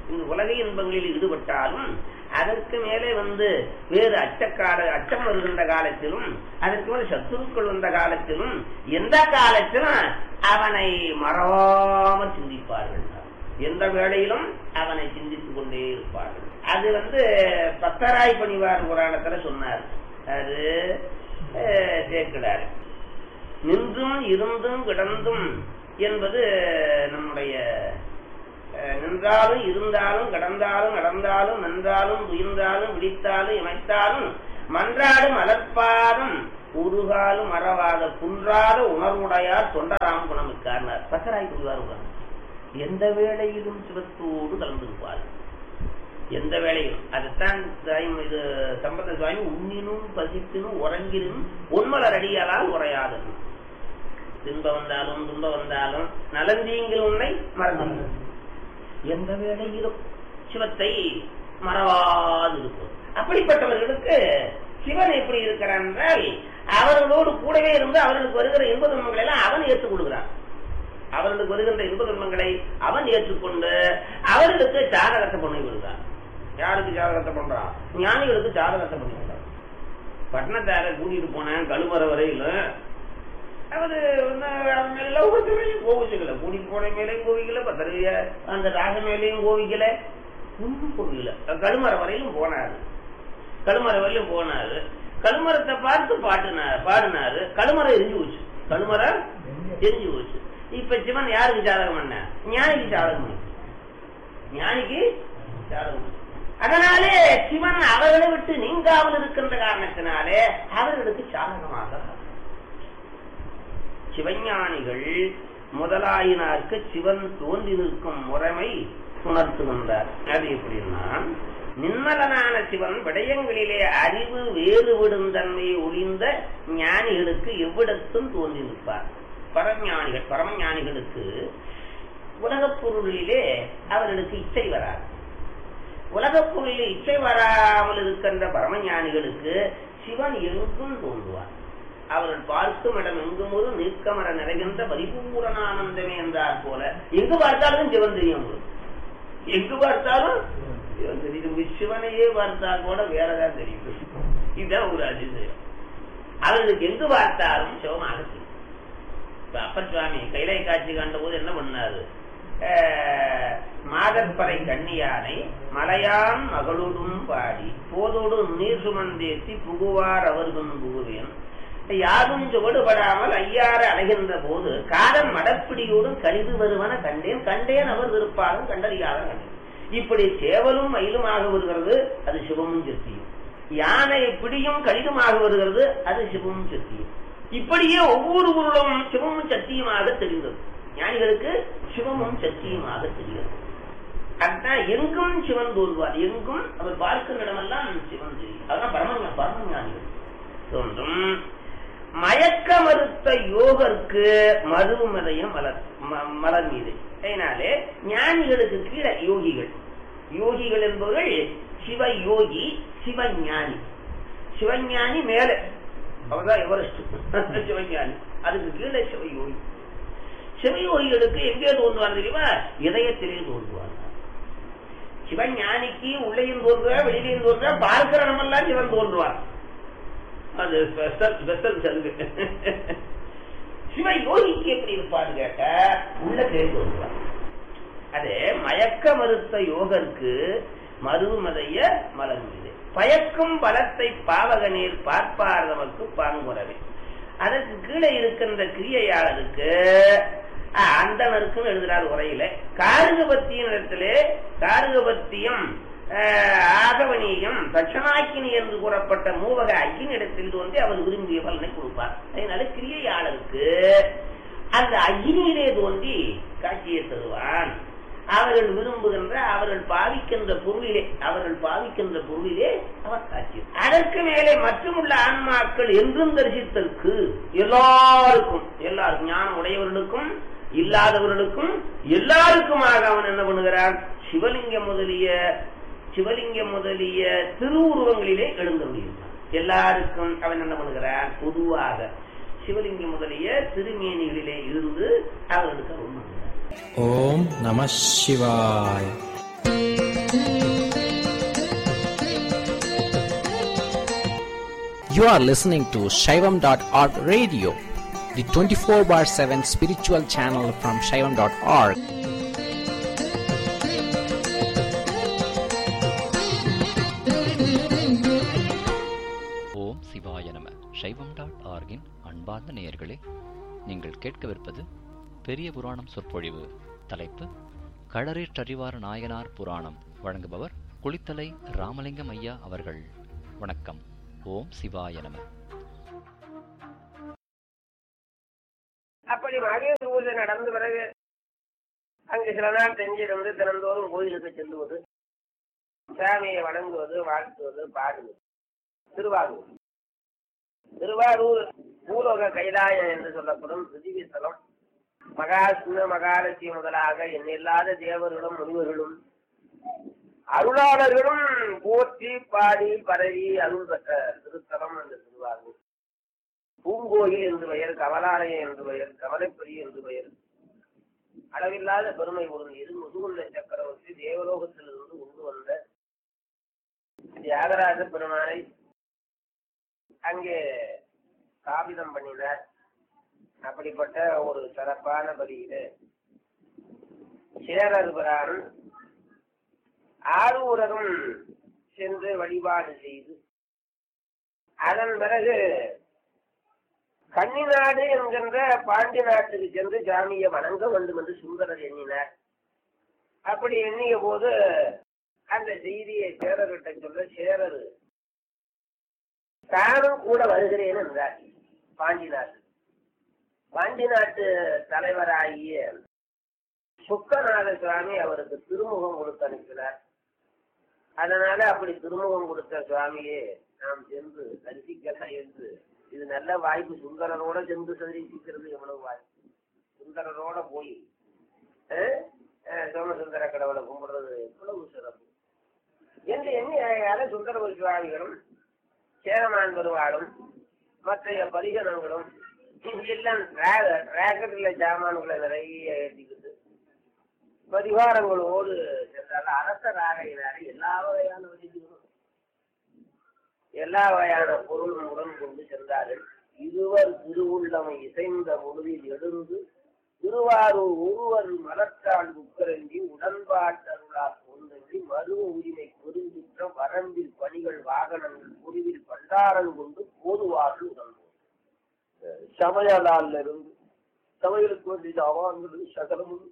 இந்த உலக இன்பங்களில் ஈடுபட்டாலும் அதற்கு மேலே வந்து வேறு அச்சக்கால அச்சம் வருகின்ற காலத்திலும் அதற்கு மேலே சத்துருக்கள் வந்த காலத்திலும் எந்த காலத்திலும் அவனை மறவாமல் சிந்திப்பார்கள். எந்த வேளையிலும் அவனை சிந்தித்துக் கொண்டே இருப்பார்கள். அது வந்து பத்தராய் பணிவார் புராணத்துல சொன்னார். அது சேர்க்கிறார். நின்றும் இருந்தும் கிடந்தும் என்பது நம்முடைய நின்றாலும் இருந்தாலும் கடந்தாலும் நடந்தாலும் நின்றாலும் துயின்றாலும் விழித்தாலும் இமைத்தாலும் மன்றாடும் அலற்பாதும் உருகாலும் மறவாத குன்றாத உணர்வுடையார் தொண்டராம் குணமிக்கார் பத்தராய் பணிவார். எந்த வேளையிலும் சிவத்தோடு கலந்திருப்பார். எந்த வேளையிலும் அதுதான் இது சம்பந்த சுவாமி உண்ணினும் பசிப்பினும் உறங்கினும் உண்மலர் அடியாலால் உரையாது. துன்ப வந்தாலும் துன்ப வந்தாலும் நலந்தீங்கில் உன்னை மறந்து எந்த வேளையிலும் சிவத்தை மறவாது இருக்கும். அப்படிப்பட்டவர்களுக்கு சிவன் எப்படி இருக்கிறான் என்றால் அவர்களோடு கூடவே இருந்து அவர்களுக்கு வருகிற இன்ப துன்பங்களை எல்லாம் அவன் ஏற்றுக் கொடுக்கிறான். அவர்களுக்கு வருகின்ற இன்ப துன்பங்களை அவன் ஏற்றுக்கொண்டு அவர்களுக்கு ஜாதகத்தை பண்ணி விடுறான். யாருக்கு ஜாதகத்தை பண்றான்? ஞானிகளுக்கு ஜாதகத்தை பண்ணி விடுறான். பட்டணத்தார கூட்டிட்டு போனேன் கழுமர வரையில அவரு கோவிக்கல, கூட்டிட்டு போன மேலையும் கோவிக்கல, பத்திரைய அந்த ராக மேலையும் கோவிக்கல, ஒன்றும் கோவிக்கல. கழுமர வரையிலும் போனாரு. கழுமர வரையிலும் போனாரு. கழுமரத்தை பார்த்து பாட்டுனாரு பாடினாரு. கழுமரம் எரிஞ்சு போச்சு. கழுமரம் எரிஞ்சு போச்சு. இப்ப சிவன் யாருக்கு ஜாதகம் பண்ண? ஞானிக்கு ஜாதகம் பண்ண. ஞானிக்கு ஜாதகம். அதனாலே சிவன் அவர்களை விட்டு நீங்காமல் இருக்கின்ற காரணத்தினாலே அவர்களுக்கு சாதகமாக சிவஞானிகள் முதலாயினாருக்கு சிவன் தோன்றி நிற்கும் முறைமை உணர்த்துகின்றார். அது எப்படின்னா, நிம்மலனான சிவன் விடயங்களிலே அறிவு வேறுவிடும் தன்மையை ஒளிந்த ஞானிகளுக்கு எவ்விடத்தும் தோன்றி நிற்பார். பரஞானிகள் பரமஞானிகளுக்கு உலகப் பொருளிலே அவர்களுக்கு இச்சை வராது. உலகப் பொருளிலே இச்சை வராமல் இருக்கின்ற பரமஞானிகளுக்கு சிவன் எங்கும் தோன்றுவார். அவர்கள் பார்க்கும் இடம் எங்கும் ஒரு நீக்கமர நிறைகின்ற பரிபூரணானந்தமே என்றார் போல எங்கு பார்த்தாலும் சிவன் தெரியும். எங்கு பார்த்தாலும் சிவன் தெரியும். சிவனையே பார்த்தால் கூட வேறதான் தெரியும். இதுதான் ஒரு அதிசயம். அவர்களுக்கு எங்கு பார்த்தாலும் சிவமாக தெரியும். அப்பர் சுவாமி கைலை காட்சி கண்ட போது என்ன பண்ணாரு? மாதற்பறை கண்ணியானை மலையான் மகளோடும் பாடி போதோடு நீர் சுமந்தேத்தி புகுவார் அவர்கள் புகுவேன் யாரும் சுவடுபடாமல் ஐயாறு அடைகின்ற போது காலம் மடப்பிடியோடும் கழிவு வருவன கண்டேன் கண்டேன் அவர் விருப்பாலும் கண்டறியாத கண்டேன். இப்படி சேவலும் மயிலுமாக வருகிறது, அது சிவமும் சக்தியும். யானை பிடியும் கழிதுமாக வருகிறது, அது சிவமும் சக்தியும். இப்படியே ஒவ்வொரு பொருளும் சிவமும் சக்தியுமாக தெரிகிறது. ஞானிகளுக்கு சிவமும் சக்தியுமாக தெரிகிறது. அதுதான் எங்கும் சிவன் தோல்வார். எங்கும் அவர் பார்க்கும் இடமெல்லாம் சிவன் தெரியும். அதுதான் பரம பரம ஞானிகள் தோன்றும். மயக்க மறுத்த யோகருக்கு மருமதையும் மலர் மலர் மீது. அதனாலே ஞானிகளுக்கு கீழே யோகிகள். யோகிகள் என்பவர்கள் சிவ யோகி சிவஞானி. சிவஞானி மேலே அவர்தான் எவரெஸ்ட் சிவஞானி. அதுக்கு கீழே சிவயோகி. சிவயோகிகளுக்கு எங்கே தோன்றுவார் தெரியுமா? இதயத்திலே தோன்றுவார். சிவஞானிக்கு உள்ளேயும் தோன்றுவார், வெளியிலையும் தோன்றுவார். பார்க்கிற இடமெல்லாம் சிவன் தோன்றுவார். அது சலுகை. சிவ யோகிக்கு எப்படி இருப்பாரு கேட்ட உள்ள கேள்வி வருவார். அது மயக்க மறுத்த யோகருக்கு மருமதைய மலர் மீது பயக்கும் பலத்தை பாவக நீர் பார்ப்பார் நமக்கு பாங்குறவே. அதற்கு கீழே இருக்கின்ற கிரியையாளருக்கு அந்தனருக்கும் எழுதுறார் உரையில. காருகபத்தியின் இடத்திலே காருகபத்தியம் ஆகவனியம் தட்சணாக்கினி என்று கூறப்பட்ட மூவக அக்கினிடத்தில் தோன்றி அவர் விரும்பிய பலனை கொடுப்பார். அதனால கிரியையாளருக்கு அந்த அக்னியிலே தோன்றி காட்சியை தருவான். அவர்கள் விரும்புகின்ற அவர்கள் பாவிக்கின்ற பொருளிலே அவர்கள் பாவிக்கின்ற பொருளிலே அவர் காட்சி. அதற்கு மேலே மற்றுமுள்ள ஆன்மாக்கள் என்றும் தரிசித்தற்கு எல்லாருக்கும் எல்லாருக்கும் ஞானம் உடையவர்களுக்கும் இல்லாதவர்களுக்கும் எல்லாருக்குமாக அவன் என்ன பண்ணுகிறான்? சிவலிங்கம் முதலிய சிவலிங்கம் முதலிய திருவுருவங்களிலே எழுந்தருளியிருந்தான். எல்லாருக்கும் அவன் என்ன பண்ணுகிறான்? பொதுவாக சிவலிங்கம் முதலிய திருமேனிகளிலே இருந்து அவர்களுக்கு அருள் பண்ணுகிறான். ஓம் நம சிவாய. You are listening to Shaivam dot org radio, the twenty-four bar seven spiritual channel from Shaivam dot org. ஓம் சிவாய நம. சைவம் டாட் ஆர்கின் அன்பார்ந்த நேயர்களே, நீங்கள் கேட்கவிருப்பது பெரிய புராணம் சொற்பொழிவு. தலைப்பு களரேற்றறிவார் நாயனார் புராணம். வழங்குபவர் குளித்தலை ராமலிங்கம் ஐயா அவர்கள். வணக்கம். ஓம் சிவாய நம. அப்படி மகேந்திர பூஜை நடந்த பிறகு அங்கு சில நாள் செஞ்சிருந்து தினந்தோறும் கோயிலுக்கு செல்லுவது, சாமியை வணங்குவது, வாழ்த்துவது, பாடுவது. திருவாரூர் திருவாரூர் பூலோக கைலாயம் என்று சொல்லப்படும் பிருத்திவிஸ்தலம். மகாசிம்ம மகாலட்சுமி முதலாக எண்ணில்லாத தேவர்களும் முனிவர்களும் அருளாளர்களும் போற்றி பாடி பரவி அருள் பெற்ற திருத்தலம் அந்த திருவாரூர். பூங்கோயில் என்று பெயர், கமலாலயம் என்று பெயர், கமலைப்பரி என்று பெயர். அளவில்லாத பெருமை பொருந்தியது. முதுகுள்ள சக்கரவர்த்தி தேவலோகத்திலிருந்து கொண்டு வந்த தியாகராஜ பெருமானை அங்கே ஸ்தாபிதம் பண்ணினார். அப்படிப்பட்ட ஒரு சிறப்பான பலியில சேரர் பிரான் ஆரூரரும் சென்று வழிபாடு செய்து, அதன் பிறகு கன்னிநாடு என்கின்ற பாண்டி நாட்டுக்கு சென்று சாமியை வணங்க வேண்டும் என்று சுந்தரர் எண்ணினார். அப்படி எண்ணிய போது அந்த செய்தியை சேரர்கிட்ட சொல்ல, சேரர் தானும் கூட வருகிறேன் என்றார். பாண்டி நாட்டு பாண்டி நாட்டு தலைவராகிய சுக்கநாத சுவாமி அவருக்கு திருமுகம் கொடுத்து அனுப்பினார். அதனால அப்படி திருமுகம் கொடுத்த சுவாமியே நாம் சென்று தரிசிக்கலாம் என்று, இது நல்ல வாய்ப்பு. சுந்தரரோட சென்று தரிசிக்கிறது எவ்வளவு வாய்ப்பு. சுந்தரரோட போய் சோமசுந்தர கடவுளை கும்பிடுறது எவ்வளவு சிறப்பு என்று எண்ணி அழகால சுந்தர சுவாமிகளும் சேரமான் பெருவாளும் மற்ற பரிகணங்களும் எல்லாம் ராக்கெட்ல ஜாமான்களை நிறைய ஏற்றிக்கிட்டு பரிவாரங்களோடு சென்றால் அரசர் ஆகையினாலே எல்லா வகையான வழிகளும் எல்லா வகையான பொருளும் உடன் கொண்டு சென்றார்கள். இருவர் திருவுள்ளமை இசைந்த பொழுதில் எழுந்து திருவாரூர் ஒருவர் மலர்த்தாள் உக்கரங்கி உடன்பாட்டருளால் கொண்டன்றி மருவ உரிமை பெருங்குற்றம் வரம்பில் பணிகள் வாகனங்கள் பொறிவில் பண்டாரன் கொண்டு போதுவார்கள் உடன்போம். சமையலால் இருந்து சமையலுக்கு வேண்டிய அவான்கள் சகலமும்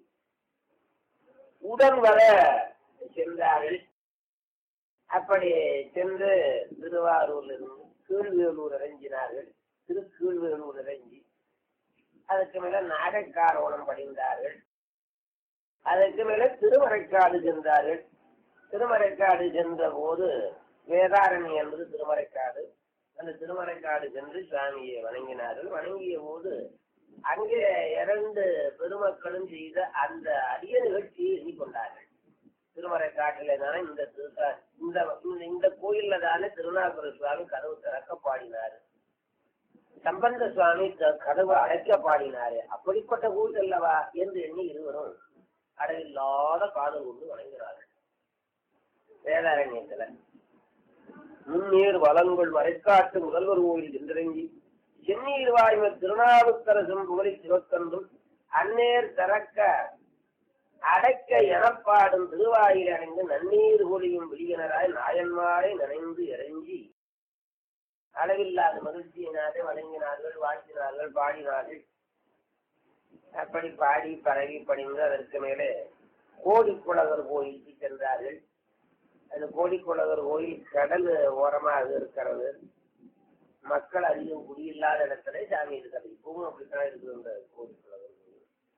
உடன் வர சென்றார்கள். அப்படி சென்று திருவாரூர்ல இருந்து கீழ்வேலூர் இறங்கினார்கள். திரு கீழ்வேலூர் இறங்கி அதுக்கு மேல நாகைக்காரோணம் படிந்தார்கள். அதற்கு மேல திருமறைக்காடு சென்றார்கள். திருமறைக்காடு சென்ற போது வேதாரணி என்பது திருமறைக்காடு. அந்த திருமறைக்காடு சென்று சுவாமியை வணங்கினார்கள். வணங்கிய போது அங்கே இரண்டு பெருமக்களும் செய்த அந்த அரிய நிகழ்ச்சியை எண்ணிக்கொண்டார்கள். திருமறைக்காட்டில தானே இந்த இந்த இந்த கோயில்ல தானே திருநாகர சுவாமி கதவு திறக்க பாடினாரு, சம்பந்த சுவாமி கதவு அடைக்க பாடினாரு. அப்படிப்பட்ட கோயில் அல்லவா என்று எண்ணி இருவரும் அடையில்லாத காதல் கொண்டு வணங்கினார்கள். வேதாரண்யத்துல முன்னீர் வளங்கள் மறைக்காட்டு முதல்வர் கோயில் என்றிறங்கி சென்னீர் வாய்வ திருநாவுக்கரசும் புகழி சிவக்கன்றும் அந்நேர் திறக்க அடைக்க எனப்பாடும் திருவாயில் அடைந்து நன்னீர் ஒளியும் விழியினராய் நாயன்மாரை நனைந்து இறங்கி அளவில்லாத மகிழ்ச்சியினாலே வணங்கினார்கள், வாழ்த்தினார்கள், பாடினார்கள். அப்படி பாடி பரவி படிந்து அதற்கு மேலே கோடிக்குளவர் கோயிலுக்கு சென்றார்கள். அந்த கோடிக்குளவர் கோயில் கடல் ஓரமாக இருக்கிறது. மக்கள் அதிகம் குடியில்லாத இடத்துல சாமி இருக்கிறது. இப்பவும் அப்படித்தான் இருக்குது அந்த கோடிக்குளவர் கோயில்.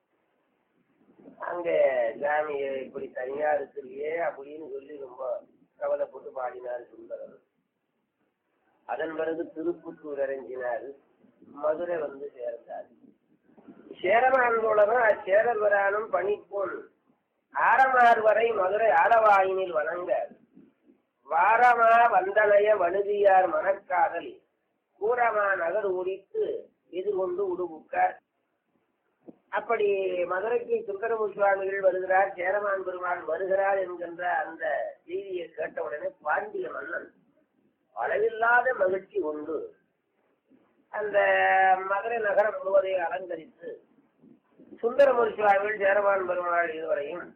அங்க சாமியை இப்படி தனியா இருக்கிறியே அப்படின்னு சொல்லி ரொம்ப கவலைப்பட்டு பாடினார் சுந்தரர். அதன் பிறகு திருப்புத்தூர் இறங்கினார். மதுரை வந்து சேர்ந்தார். சேரமான்தோழரும் அச்சேரர் வரானும் பணிப்போல் ஆரமார் வரை மதுரை ஆலவாயினில் வணங்க வாரமா வந்தனைய வழுதியார் மனக்காதல் கூரமா நகர் ஒடித்து எதிர்கொண்டு உடுபுக்கார். அப்படி மதுரைக்கு சுந்தரமூர்த்தி சுவாமிகள் வருகிறார், சேரமான் பெருமாள் வருகிறார் என்கின்ற அந்த செய்தியை கேட்டவுடனே பாண்டிய மன்னன் அளவில்லாத மகிழ்ச்சி கொண்டு அந்த மதுரை நகரம் முழுவதையும் அலங்கரித்து சுந்தரமூர்த்தி சுவாமிகள் சேரமான் பெருமாள் இதுவரையும்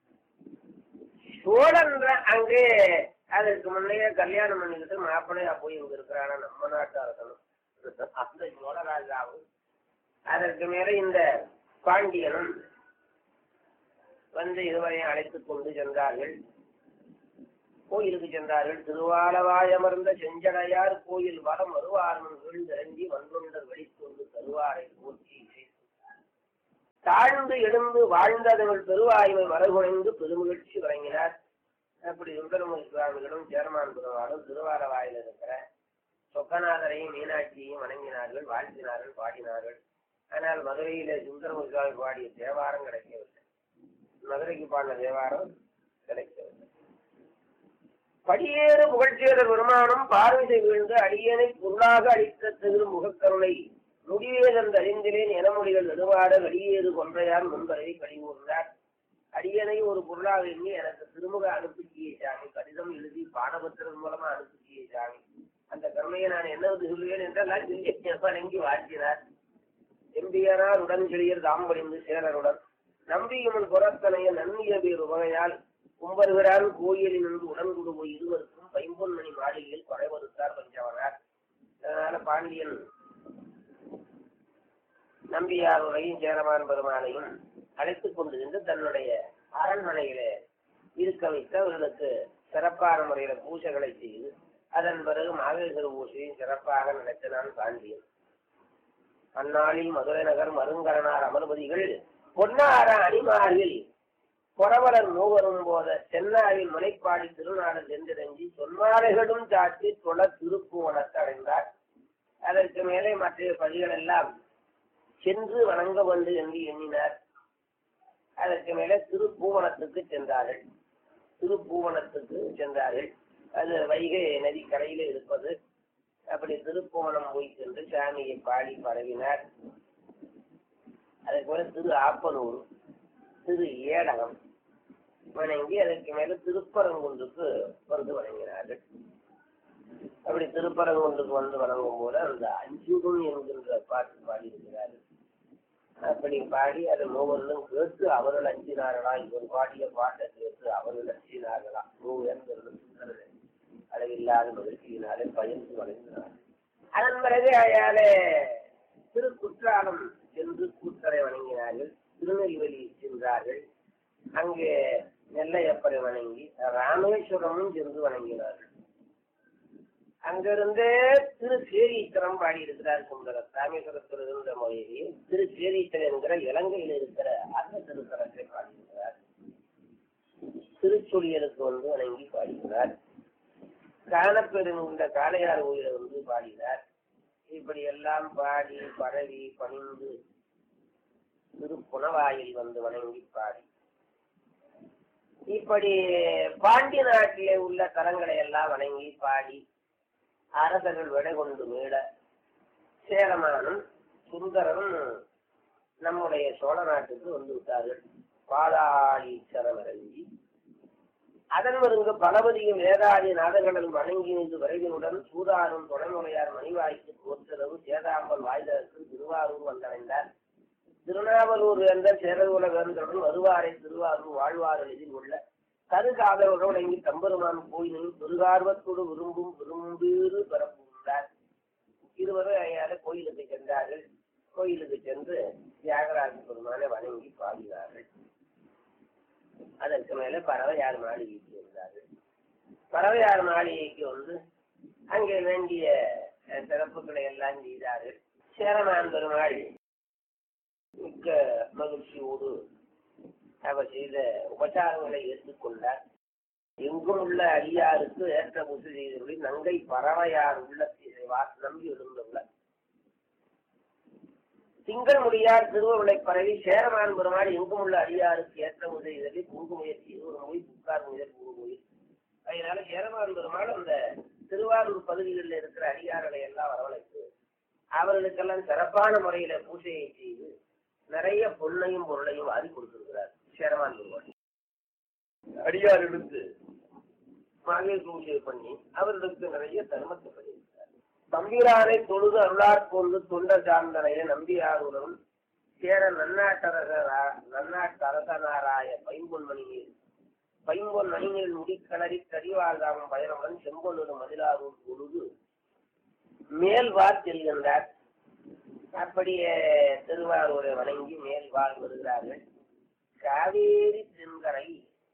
சோழன் அங்கே அதற்கு முன்னையே கல்யாணம் பண்ணிக்கிட்டு மாப்பிள்ளையா போய் இங்க இருக்கிறானா நம்ம நாட்டு அரசனும் அந்த சோழராஜாவும் அதற்கு மேல இந்த பாண்டியனும் வந்து இதுவரையும் அழைத்துக் கொண்டு சென்றார்கள். கோயிலுக்கு சென்றார்கள். திருவாலவாய் அமர்ந்த செஞ்சடையார் கோயில் வரம் வருவாரும் வீழ்ந்திறங்கி வன்கொண்டர் வெளிக்கொண்டு தருவாரை போற்றி தாழ்ந்து எழுந்து வாழ்ந்தவர்கள் பெருவாய்மை மரகுணைந்து பெருமகிழ்ச்சி வழங்கினார். அப்படி சுந்தரமூர்த்தி சுவாமிகளும் சேரமான் பெருமாளும் திருவாலவாயில் இருக்கிற சொக்கநாதரையும் மீனாட்சியையும் வணங்கினார்கள், வாழ்த்தினார்கள், பாடினார்கள். ஆனால் மதுரையில சுந்தரமூர்த்தி சுவாமி பாடிய தேவாரம் கிடைக்கவில்லை. மதுரைக்கு பாடின தேவாரம் கிடைக்கவில்லை. படியேறு புகழ்ச்சியர் பெருமானும் பார்வை வீழ்ந்து அடியனை பொருளாக அளித்த திரு முகக்கருணை முடிவேதந்த அறிந்திலேன் எனமொழிகள் நெடுவாட கடியேறு கொன்றையார் முன்பரை கழிவுறார். அடியனை ஒரு பொருளாக எண்ணி எனக்கு திருமுக அனுப்பிச்சியே சாமி, கடிதம் எழுதி பாடபத்திரன் மூலமா அனுப்பிச்சியே சாமி, அந்த கருணையை நான் என்ன சொல்லுவேன் என்றெல்லாம் சொல்லி வணங்கி வாழ்த்தினார். எம்பியனார் உடன் செழியர் தாம்படிந்து சேரருடன் நம்பியுமன் புறத்தனைய நன்னிய பேர் உவகையால் கும்பருகிறான் கோயிலில் நின்று உடன் கொடு போய் இருவருக்கும் பைம்பொன்மணி மாளிகையில் படைவருத்தார் பஞ்சவனார். அதனால பாண்டியன் நம்பியாருடையும் சேரமான் பெருமாளையும் அழைத்துக் கொண்டு சென்று தன்னுடைய அரண்மனையிலே இருக்க வைத்து அவர்களுக்கு சிறப்பான முறையில பூஜைகளை செய்து அதன் பிறகு மாவேஸ்வர பூஜையும் சிறப்பாக நடத்தினான் பாண்டியன். அந்நாளில் மதுரை நகர் மருங்கரனார் அமர்பதிகள் பொன்னார அணிமாரில் புறவலர் மூவரும் போத சென்னாவில் முனைப்பாடி திருநாடு சென்றிறங்கி சொன்னாலைகளும் சாட்டி தொழ திருப்புவனத்தை அடைந்தார். அதற்கு மேலே மற்ற பதிகள் எல்லாம் சென்று வணங்க வந்து என்று எண்ணினார். அதற்கு மேலே திருப்பூவனத்துக்கு சென்றார்கள். திருப்பூவனத்துக்கு சென்றார்கள். அது வைகை நதி கரையில இருப்பது. அப்படி திருப்பூவனம் போய் சென்று சாமியை பாடி பரவினார். அதுக்கு மேல திரு ஆப்பனூர், திரு ஏடகம் வணங்கி அதற்கு மேல திருப்பரங்குன்றுக்கு வந்து வணங்கினார்கள். அப்படி திருப்பரங்குன்றுக்கு வந்து வணங்கும் போது அந்த அஞ்சுடும் என்கின்ற பாட்டு பாடி இருக்கிறார்கள். அப்படி பாடி அதை மூவர்களும் கேட்டு அவர்கள் அஞ்சினார்களா, இவர் பாடிய பாட்டை கேட்டு அவர்கள் அஞ்சினார்களா, மூவர்கள் அளவில்லாத மகிழ்ச்சியினாலே பயந்து வணங்கினார். அதன் பிறகு அயாலே திரு குற்றாலம் சென்று கூத்தரை வணங்கினார்கள். திருநெல்வேலி சென்றார்கள். அங்கே நெல்லையப்பரை வணங்கி ராமேஸ்வரமும் சென்று வணங்கினார்கள். அங்கிருந்தே திரு சேரீச்சரம் பாடி இருக்கிறார் சுந்தரர். ராமேஸ்வரத்தில் இருந்த மொழியை திரு சேரீச்சரம் என்கிற இலங்கையில் இருக்கிற அந்த திருத்தலத்தை பாடியிருக்கிறார். திருச்சொலியலுக்கு வந்து வணங்கி பாடினார். காணப்பெருங்கின்ற காளையார் கோயிலை வந்து பாடினார். இப்படி எல்லாம் பாடி பரவி பணிந்து திருப்புணவாயில் வந்து வணங்கி பாடி இப்படி பாண்டிய நாட்டிலே உள்ள தலங்களை எல்லாம் வணங்கி பாடி அரசர்கள் விடை கொண்டு மீள சேரமானும் சுந்தரனும் நம்முடைய சோழ நாட்டுக்கு வந்து விட்டார்கள். பாதாளீச்சரம் இறங்கி அதன் வருங்க பலபதியும் வேதாதி நாதங்களும் வணங்கி நின்று விரைவினுடன் சூதாரும் துணைமுறையார் மணிவாய்க்கு தோற்றளவு சேதாம்பல் வாய்தற்கு திருவாரூர் வந்தடைந்தார். திருநாவலூர் என்ற சேரகுல வேந்தருடன் வருவாரை திருவாரூர் வாழ்வாறு எதிர் உள்ள கருகாதவர்கள் வணங்கி தம்பெருமான் கோயிலில் பெருகார்வத்தோடு விரும்பும் விரும்பீறு பரப்புகிறார். இருவரும் ஐயாறு கோயிலுக்கு சென்றார்கள். கோயிலுக்கு சென்று தியாகராஜ பெருமானை வணங்கி பாடினார்கள். அதற்கு மேல பறவையார் மாளிகைக்கு வந்தார்கள். பறவையார் மாளிகைக்கு வந்து அங்கே வேண்டிய சிறப்புகளை எல்லாம் செய்தார்கள். சேரமான் பெருமாள் மிக்க மகிழ்ச்சியோடு அவர் செய்த உபச்சாரங்களை ஏற்றுக்கொண்டார். எங்கும் உள்ள அடியாருக்கு ஏற்ற முசு செய்தபடி நங்கை பறவையார் உள்ளத்தை நம்பி எழுந்துள்ள திங்கள் முடியார் திருவருளை பரவி சேரமான் பெருமாள் எங்கும் உள்ள அடியாருக்கு ஏற்ற முதலி பூங்கு முயற்சி ஒரு மொழி புக்கார் முதல் பூங்கு மொழி. அதனால சேரமான் பெருமாள் அந்த திருவாரூர் பகுதிகளில் இருக்கிற அடியார்களை எல்லாம் வரவழைத்து அவர்களுக்கெல்லாம் சிறப்பான முறையில பூஜையை செய்து நிறைய பொன்னையும் பொருளையும் வாரி கொடுத்திருக்கிறார் சேரமான் பெருமாள். அடியார்களுக்கு மகளிர் பூஜை பண்ணி அவர்களுக்கு நிறைய தர்மத்தை பண்ணியிருக்கிறார். தம்பிரானை தொழுது அருளாற் கொண்டு தொண்டர் சார்ந்தனைய நம்பியாருடன் சேர நன்னாட்டரசரா நன்னாட்டரசனாராய பைம்பொன்மணி நீர் பைம்பொன் மணிநீர் முடிக்கலரி கடிவாழ்தாம் பயணமுடன் செம்பொன்னொரு மதிலாரூர் பொழுது மேல்வார் செல்கின்றார். அப்படியே திருவாரூரை வணங்கி மேல்வார் வருகிறார்கள். காவேரி தென்கரை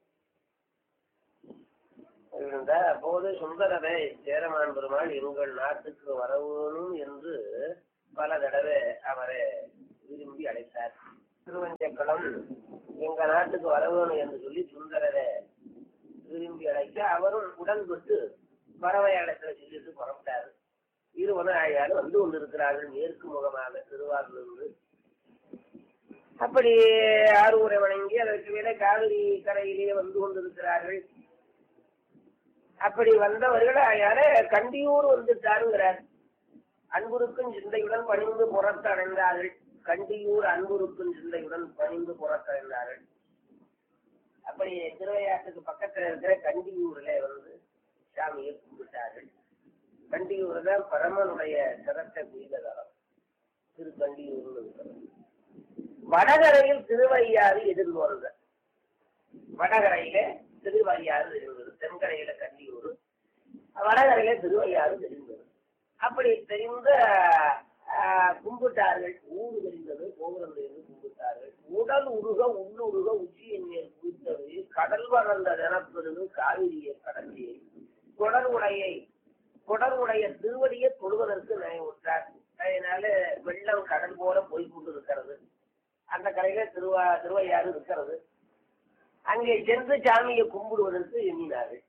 இருந்த போது சுந்தரரை சேரமான் பெருமாள் எங்கள் நாட்டுக்கு வரவேணும் என்று பல தடவை அவரை விரும்பி அழைத்தார். திருவஞ்சக்களம் எங்க நாட்டுக்கு வரவேணும் என்று சொல்லி சுந்தரரை விரும்பி அழைக்க அவரும் உடன்பட்டு பறவை அழைத்துல சொல்லிட்டு புறப்பட்டாரு. இருவரும் ஆயாலும் வந்து கொண்டிருக்கிறார்கள் மேற்கு முகமாக திருவாரூரிலிருந்து. அப்படி ஆரூரை வணங்கி அதற்கு மேலே காவிரி கரையிலேயே வந்து கொண்டிருக்கிறார்கள். அப்படி வந்தவர்கள் ஆயால கண்டியூர் வந்துட்டாருங்கிறார். அன்புருக்கும் சிந்தையுடன் பணிந்து புறத்தடைந்தார்கள். கண்டியூர் அன்புருக்கும் சிந்தையுடன் பணிந்து புறத்தடைந்தார்கள். அப்படி திருவையாற்றுக்கு பக்கத்துல இருக்கிற கண்டியூர்ல வந்து சாமியை கும்பிட்டார்கள். கண்டியூர் தான் பரமனுடைய சிரத்தை குறித்த தலம் திரு கண்டியூர் இருக்கிறது. வடகரையில் திருவையாறு எதிர்கொள்க. வடகரையில திருவையாறு இருந்தது, தென்கரையில கண்டியூர், வடகரையில திருவையாறு தெரிந்தது. அப்படி தெரிந்த கும்பிட்டார்கள். ஊடு தெரிந்தது, கோபுரம் தெரிந்து கும்பிட்டார்கள். உடல் உருக உள்ளுருக உச்சியின் மேல் குவித்தது கடல் வளர்ந்த நிலப்பெருகு காவிரியை கடலியை கொடருடையை கொடருடைய திருவடியை தொழுவதற்கு நினைவுற்றார். அதனால வெள்ளம் கடல் போல போய் கொண்டு இருக்கிறது. அந்த கரையில திருவா திருவையாறு இருக்கிறது. அங்கே சென்று சாமியை கும்பிடுவதற்கு எண்ணினார்கள்.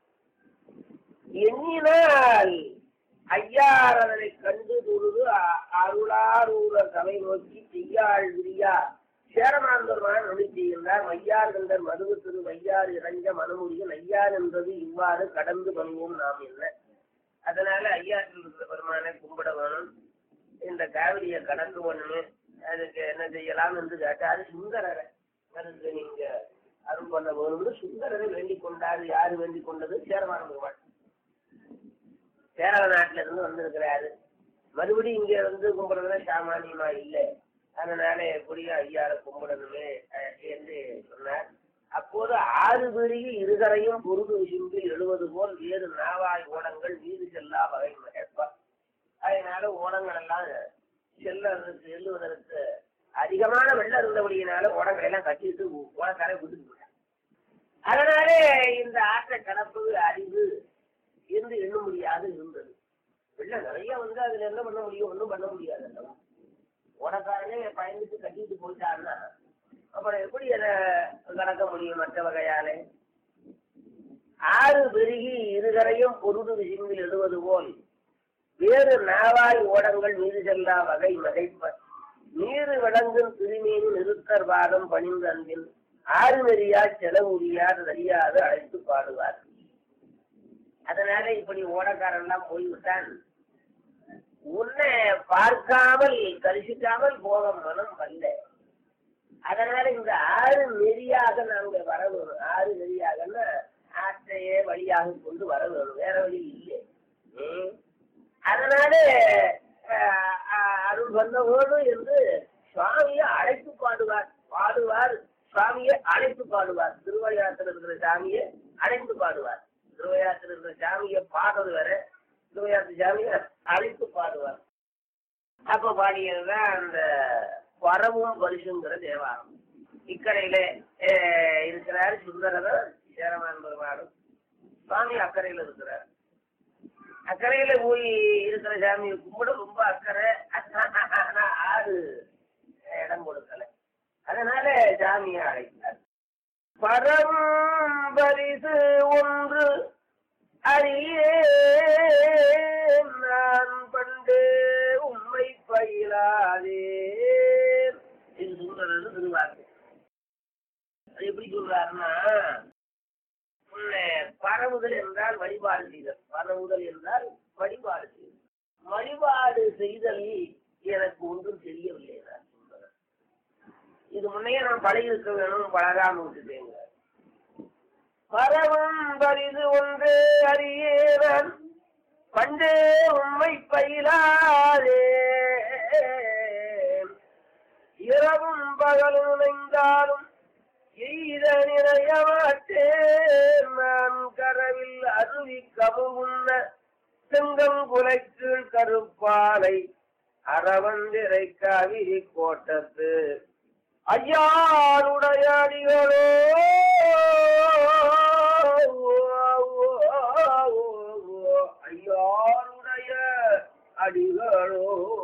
எண்ணினால் ஐயாரதனை கண்டு தொழுது அருளாரூர சபை நோக்கி செய்யாள் விரியா சேரமாந்தர்மான நொழி செய்கின்றார். வையார் கண்டர் மதுவு திரு வையாறு இறஞ்ச மனமுடியும் ஐயார் என்பது இவ்வாறு கடந்து பண்ணுவோம் நாம் என்ன. அதனால ஐயாற்றில் இருக்கிற பெருமானை கும்பிட வேணும், இந்த காவிரியை கடந்து பண்ணணும், அதுக்கு என்ன செய்யலாம் என்று கேட்டாரு சுந்தரரை. அதுக்கு நீங்க அருள் பண்ண வேணும்னு சுந்தரரை வேண்டிக் கொண்டாரு. யாரு வேண்டிக் கொண்டது? சேரமான பெருமாள். கேரள நாட்டில இருந்து வந்திருக்கிறாரு. மறுபடியும் இங்க வந்து கும்பிடுறதுல சாமானியமா இல்லை. அதனால எப்படியும் ஐயார கும்பிடணுமே என்று சொன்னார். அப்போது ஆறு பெரிய இருகரையும் பொருது விசும்பி எழுவது போல் வேறு நாவாய் ஓடங்கள் வீடு செல்லா வகை மகேற்பா. அதனால ஓடங்கள் எல்லாம் செல்லுவதற்கு செல்லுவதற்கு அதிகமான வெள்ளம் இருந்தபடியினால ஓடங்களை எல்லாம் கட்டிட்டு ஓடக்காரை விட்டுட்டு போட்டாங்க. அதனால இந்த ஆற்றை கலப்பது அறிவு என்று எண்ண முடியாது இருந்தது. வெள்ளம் நிறைய வந்து அதுல என்ன பண்ண முடியும்? ஒன்றும் பண்ண முடியாது. ஓடக்காரனே பயந்துட்டு கட்டிட்டு போயிட்டாருன்னா அப்புறம் எப்படி அதை கடக்க முடியும் மற்ற வகையாலே? ஆறு பெருகி இருகரையும் பொருது விசும்பில் எழுவது போல் வேறு நாவாய் ஓடங்கள் மீது செல்லா வகை மகைப்ப நீரு விளங்கும் திருமேனி நிறுத்தர் வாதம் பணிந்து அன்பில் ஆறு நெறியா செலவுரியார் அறியாது அழைத்து பாடுவார். அதனால இப்படி ஓடக்காரெல்லாம் போய்விட்டான். உன்னை பார்க்காமல் தரிசிக்காமல் போக மனம் வல்ல. அதனால இந்த ஆறு நெறியாக நாங்க வர வேணும். ஆறு நெறியாகன்னா ஆற்றையே வழியாக கொண்டு வர வேணும், வேற வழி இல்லை. அதனால அருள் வந்த வேணும் என்று சுவாமியை அழைத்து பாடுவார் பாடுவார் சுவாமியை அழைத்து பாடுவார். திருவையாற்றில் இருக்கிற சாமியை அழைத்து பாடுவார். திருவையாற்றில் இருக்கிற சாமியை பாடுறது வேற, திருவையாற்று சாமியை அழைத்து பாடுவார். அப்ப பாடியதுதான் அந்த வரவும் பரிசுங்கிற தேவாரம். இக்கரையில இருக்கிறார் சுந்தரர் சேரமான் பெருமாளும். சுவாமி அக்கறையில இருக்கிறார். அக்கறையில போய் இருக்கிற சாமியை கும்பிட ரொம்ப அக்கறை. ஆனா ஆறு இடம் கொடுக்கல. அதனால சாமியை அழைத்தார். பரம்பரிசு ஒன்று அறியே நான் பண்டு உண்மை பயிலாதே. இது சுந்தரர் திருவாக்கு. அது எப்படி சொல்றாருன்னா, பரவுதல் என்றால் வழிபாடு செய்தல், பரவுதல் என்றால் வழிபாடு செய்தல். வழிபாடு செய்தல் எனக்கு ஒன்றும் தெரியவில்லை சுந்தரர். இது முன்னையே நான் பழகி இருக்க வேணும், பழகாம விட்டுட்டேங்க. பரவும் பரிது ஒன்று அறியேவன் பண்டே உண்மை பயிலாதே, இரவும் பகலும் நினைந்தாலும் எய்த நிறைய மாட்டேன். நான் கரவில் அருவி கமுகுன்ன செங்கம் குலைக்கீழ் கருப்பாலை அறவந்திரை காவிரி கோட்டத்து ஐயாருடைய அடிகளோ ஐயாருடைய அடிகளோ.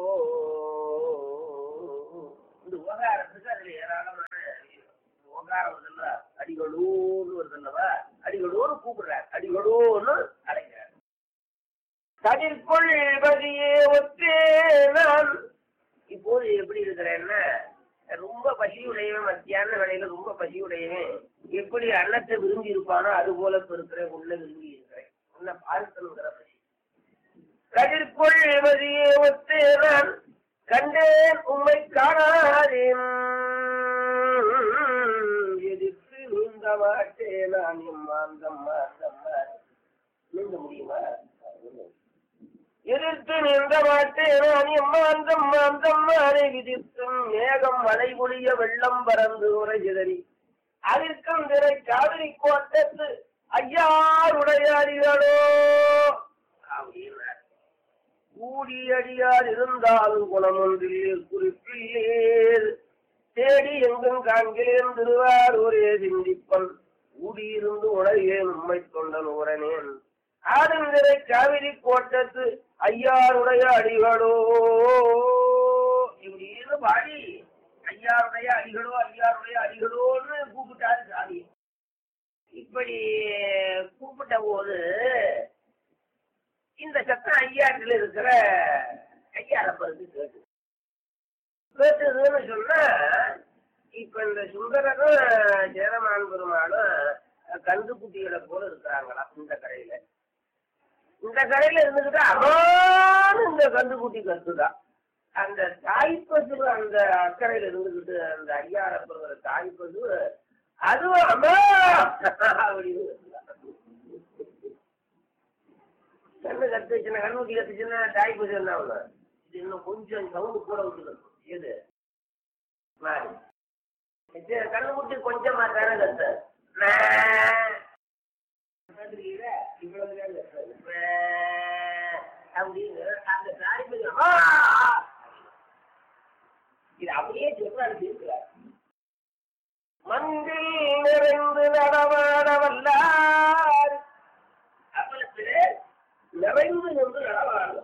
இந்த உபகாரத்துக்கு அதுல ஏராளமான உபகாரம் வருதுல்ல, அடிகளோன்னு வருதுல்லவா, அடிகளோன்னு கூப்பிடுறார், அடிகளோன்னு அழைக்கிறார். கதிர்கொள் பதியே ஒத்தே நான் இப்போது எப்படி இருக்கிறேன்னா, ரொம்ப பசியுடையவன், மத்தியான வேலையில ரொம்ப பசியுடையவன் எப்படி அன்னத்தை விரும்பி இருப்பானோ அது போல இருக்கிறேன், உள்ள விரும்பி இருக்கிறேன், உன்ன பார்க்கணுங்கிற பசி. கதிர்கொள் பதியே ஒத்தே நான் கண்டேன் உண்மை காணாதேன், எதிர்த்து நீந்த மாட்டேன் நான் எம்மாந்தம்மா அந்தம்மா. நீந்த முடியுமா? எதிர்த்து நின்ற மாட்டேன் நான் எம்மாந்தம்மா அந்தம்மானை விதித்தும் மேகம் மழை பொழிய வெள்ளம் பறந்து உரை சிதறி அதற்கும் திரை காவிரி கோட்டத்து ஐயாருடைய அடிகளோ அப்படின்னார். கூடி அடியார் இருந்தாலும் குணம் ஒன்றில் குறிப்பில்லேர் தேடி எங்கும் காண்கிறேன் திருவாரூரே சிந்திப்பன் கூடியிருந்து உலகேன் உண்மை தொண்டன் உரனேன் ஆடந்திரை காவிரி கோட்டத்து ஐயாருடைய அடிகளோ. இப்படின்னு பாடி ஐயாருடைய அடிகளோ ஐயாருடைய அடிகளோன்னு கூப்பிட்டாரு சாமி. இப்படி கூப்பிட்ட போது இந்த சத்தம் ஐயாட்டில் இருக்கிற ஐயாரப்பருக்கு கேட்டு கேட்டதுன்னு சொன்னா, இப்ப இந்த சுந்தரரும் சேரமான் பெருமாளும் கந்து குட்டிகளை போல இருக்கிறாங்களா இந்த கடையில. இந்த கடையில இருந்துகிட்டு அம்மான்னு இந்த கந்துக்குட்டி கத்துதான். அந்த தாய்ப்பசு அந்த அக்கறையில இருந்துகிட்டு அந்த ஐயாரப்படுற தாய்ப்பசு அதுவும் அம்மா அப்படின்னு கண்ணு கத்துச்சுன்னா கண்ணுக்குட்டி கத்துச்சுன்னா தாய்ப்பசு என்ன ஆகுது, இது இன்னும் கொஞ்சம் சவுண்டு கூட விட்டுக்கணும். எது கண்ணுக்குட்டி கொஞ்சமா தானே கத்து இவ்வளவு அப்படின்னு அந்த தாய்ப்பசு இது அப்படியே சொல்றாரு இருக்கிறார். மந்தில் நிறைந்து நடமாட வல்லார் அப்பளத்திலே நிறைந்து நின்று நடமாட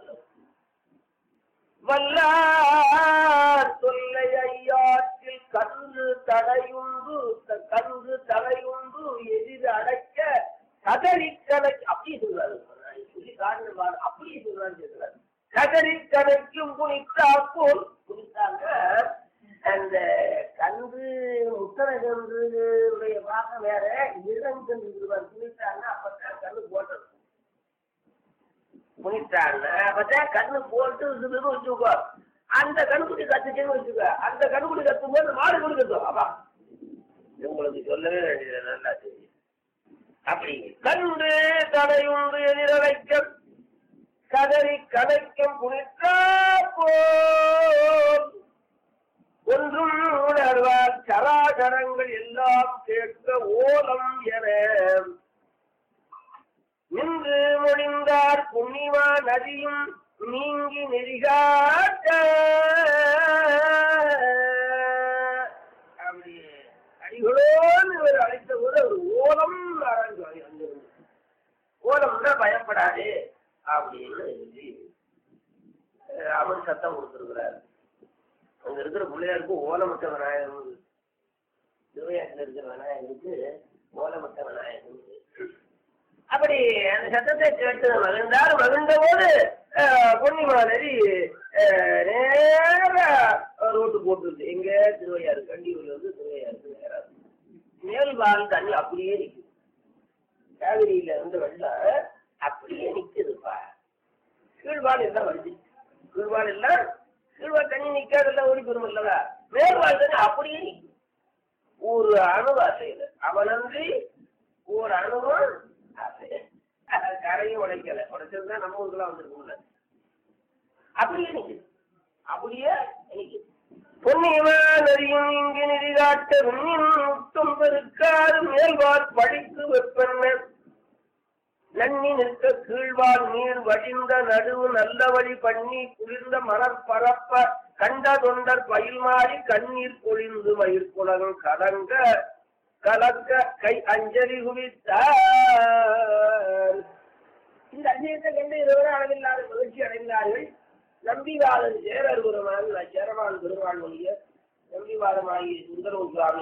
வல்லார் தொல்லை ஐயாற்றில் கன்று தடையுண்டு கன்று தடையுண்டு எதிர் அடைக்க கதறி கடை அப்படி சொல்றாரு. சொல்லி காரணம் அப்படியே சொல்றாரு சொல்றாரு. கதறி கடைக்கும் குனித்தா போல் குனித்தாங்க. அந்த கன்று முத்தனை கன்றுடைய பாகம் வேற, இளங்கன்று குனித்தாங்க. அப்பதான் கண்ணு போட்டது குனித்தாங்க. அப்பதான் கண்ணு போட்டு வச்சுக்கோ. அந்த கண்ணுக்குட்டி கத்துச்சுன்னு வச்சுக்க, அந்த கண்ணுக்குட்டி கத்தும் போது மாடு கூட கத்தும். அப்பா உங்களுக்கு சொல்லவே வேண்டியது நல்லா தெரியும். அப்படி கன்று தடையுண்டு எதிரடைக்க கதறி கடைக்கும் குனித்தா போல் ஒன்றும் உணர்வார் சராசரங்கள் எல்லாம் கேட்க ஓலம் என நின்று முடிந்தார் புண்ணிமா நதியும் நீங்கி நெறிகாட்ட. அப்படி அடிகளோன்னு இவர் அழைத்த போது ஒரு ஓலம் ஆரம்பிச்சு ஓலம்னா பயப்படாது அப்படின்னு அவர் சத்தம் கொடுத்திருக்கிறார். அங்க இருக்கிற பிள்ளையாருக்கு ஓலமட்ட விநாயகர், திருவையாற்றில் இருக்கிற விநாயகருக்கு ஓலமட்ட விநாயகர். அப்படி அந்த சத்தத்தை கேட்டு மகிழ்ந்தார். மகிழ்ந்த போது பொன்னிமா நதி நேர ரோட்டு போட்டுருது. எங்க திருவையாறு கண்டியூர்ல இருந்து திருவையாருக்கு நேரம் மேல்வால் தண்ணி அப்படியே நிற்குது. காவிரியில இருந்து வெள்ளம் அப்படியே நிக்குதுப்பா. கீழ்வால் எல்லாம் வருது. கீழ்வால் எல்லாம் கீழ்வால் தண்ணி நிக்காதெல்லாம் ஓடி பெறும் இல்லவா, மேல்வால் தண்ணி அப்படியே நிற்கும். ஒரு அணு அசையுது. அவனன்றி ஒரு அணுவும் அசைய கரையும் உடைக்கல. உடைச்சதுதான் நம்ம ஊருக்குலாம் வந்துருக்கும்ல. அப்படியே நிக்குது, அப்படியே நிக்குது. பொன்னியமானறியும் இங்கு நிதி காட்ட முத்தும் பெருக்காறு மேல்வார் படித்து வெப்பெண்ண நன்னி நிற்க கீழ்வார் நீர் வடிந்த நடுவு நல்ல வழி பண்ணி குளிர்ந்த மலர்பரப்ப கண்ட தொண்டர் பயில் மாறி கண்ணீர் பொழிந்து மயிர்குலகம் கலங்க கலக்க கை அஞ்சலி குவித்தார். இந்த அஞ்சலியத்தை கண்டு இருவரும் அளவில்லாத மகிழ்ச்சி அடைந்தார்கள். நம்பிவாதன் சேரர் பெருமான் சேரவான் பெருமான் மொழிய நம்பிவாதமாகிய சுந்தர சுவாமி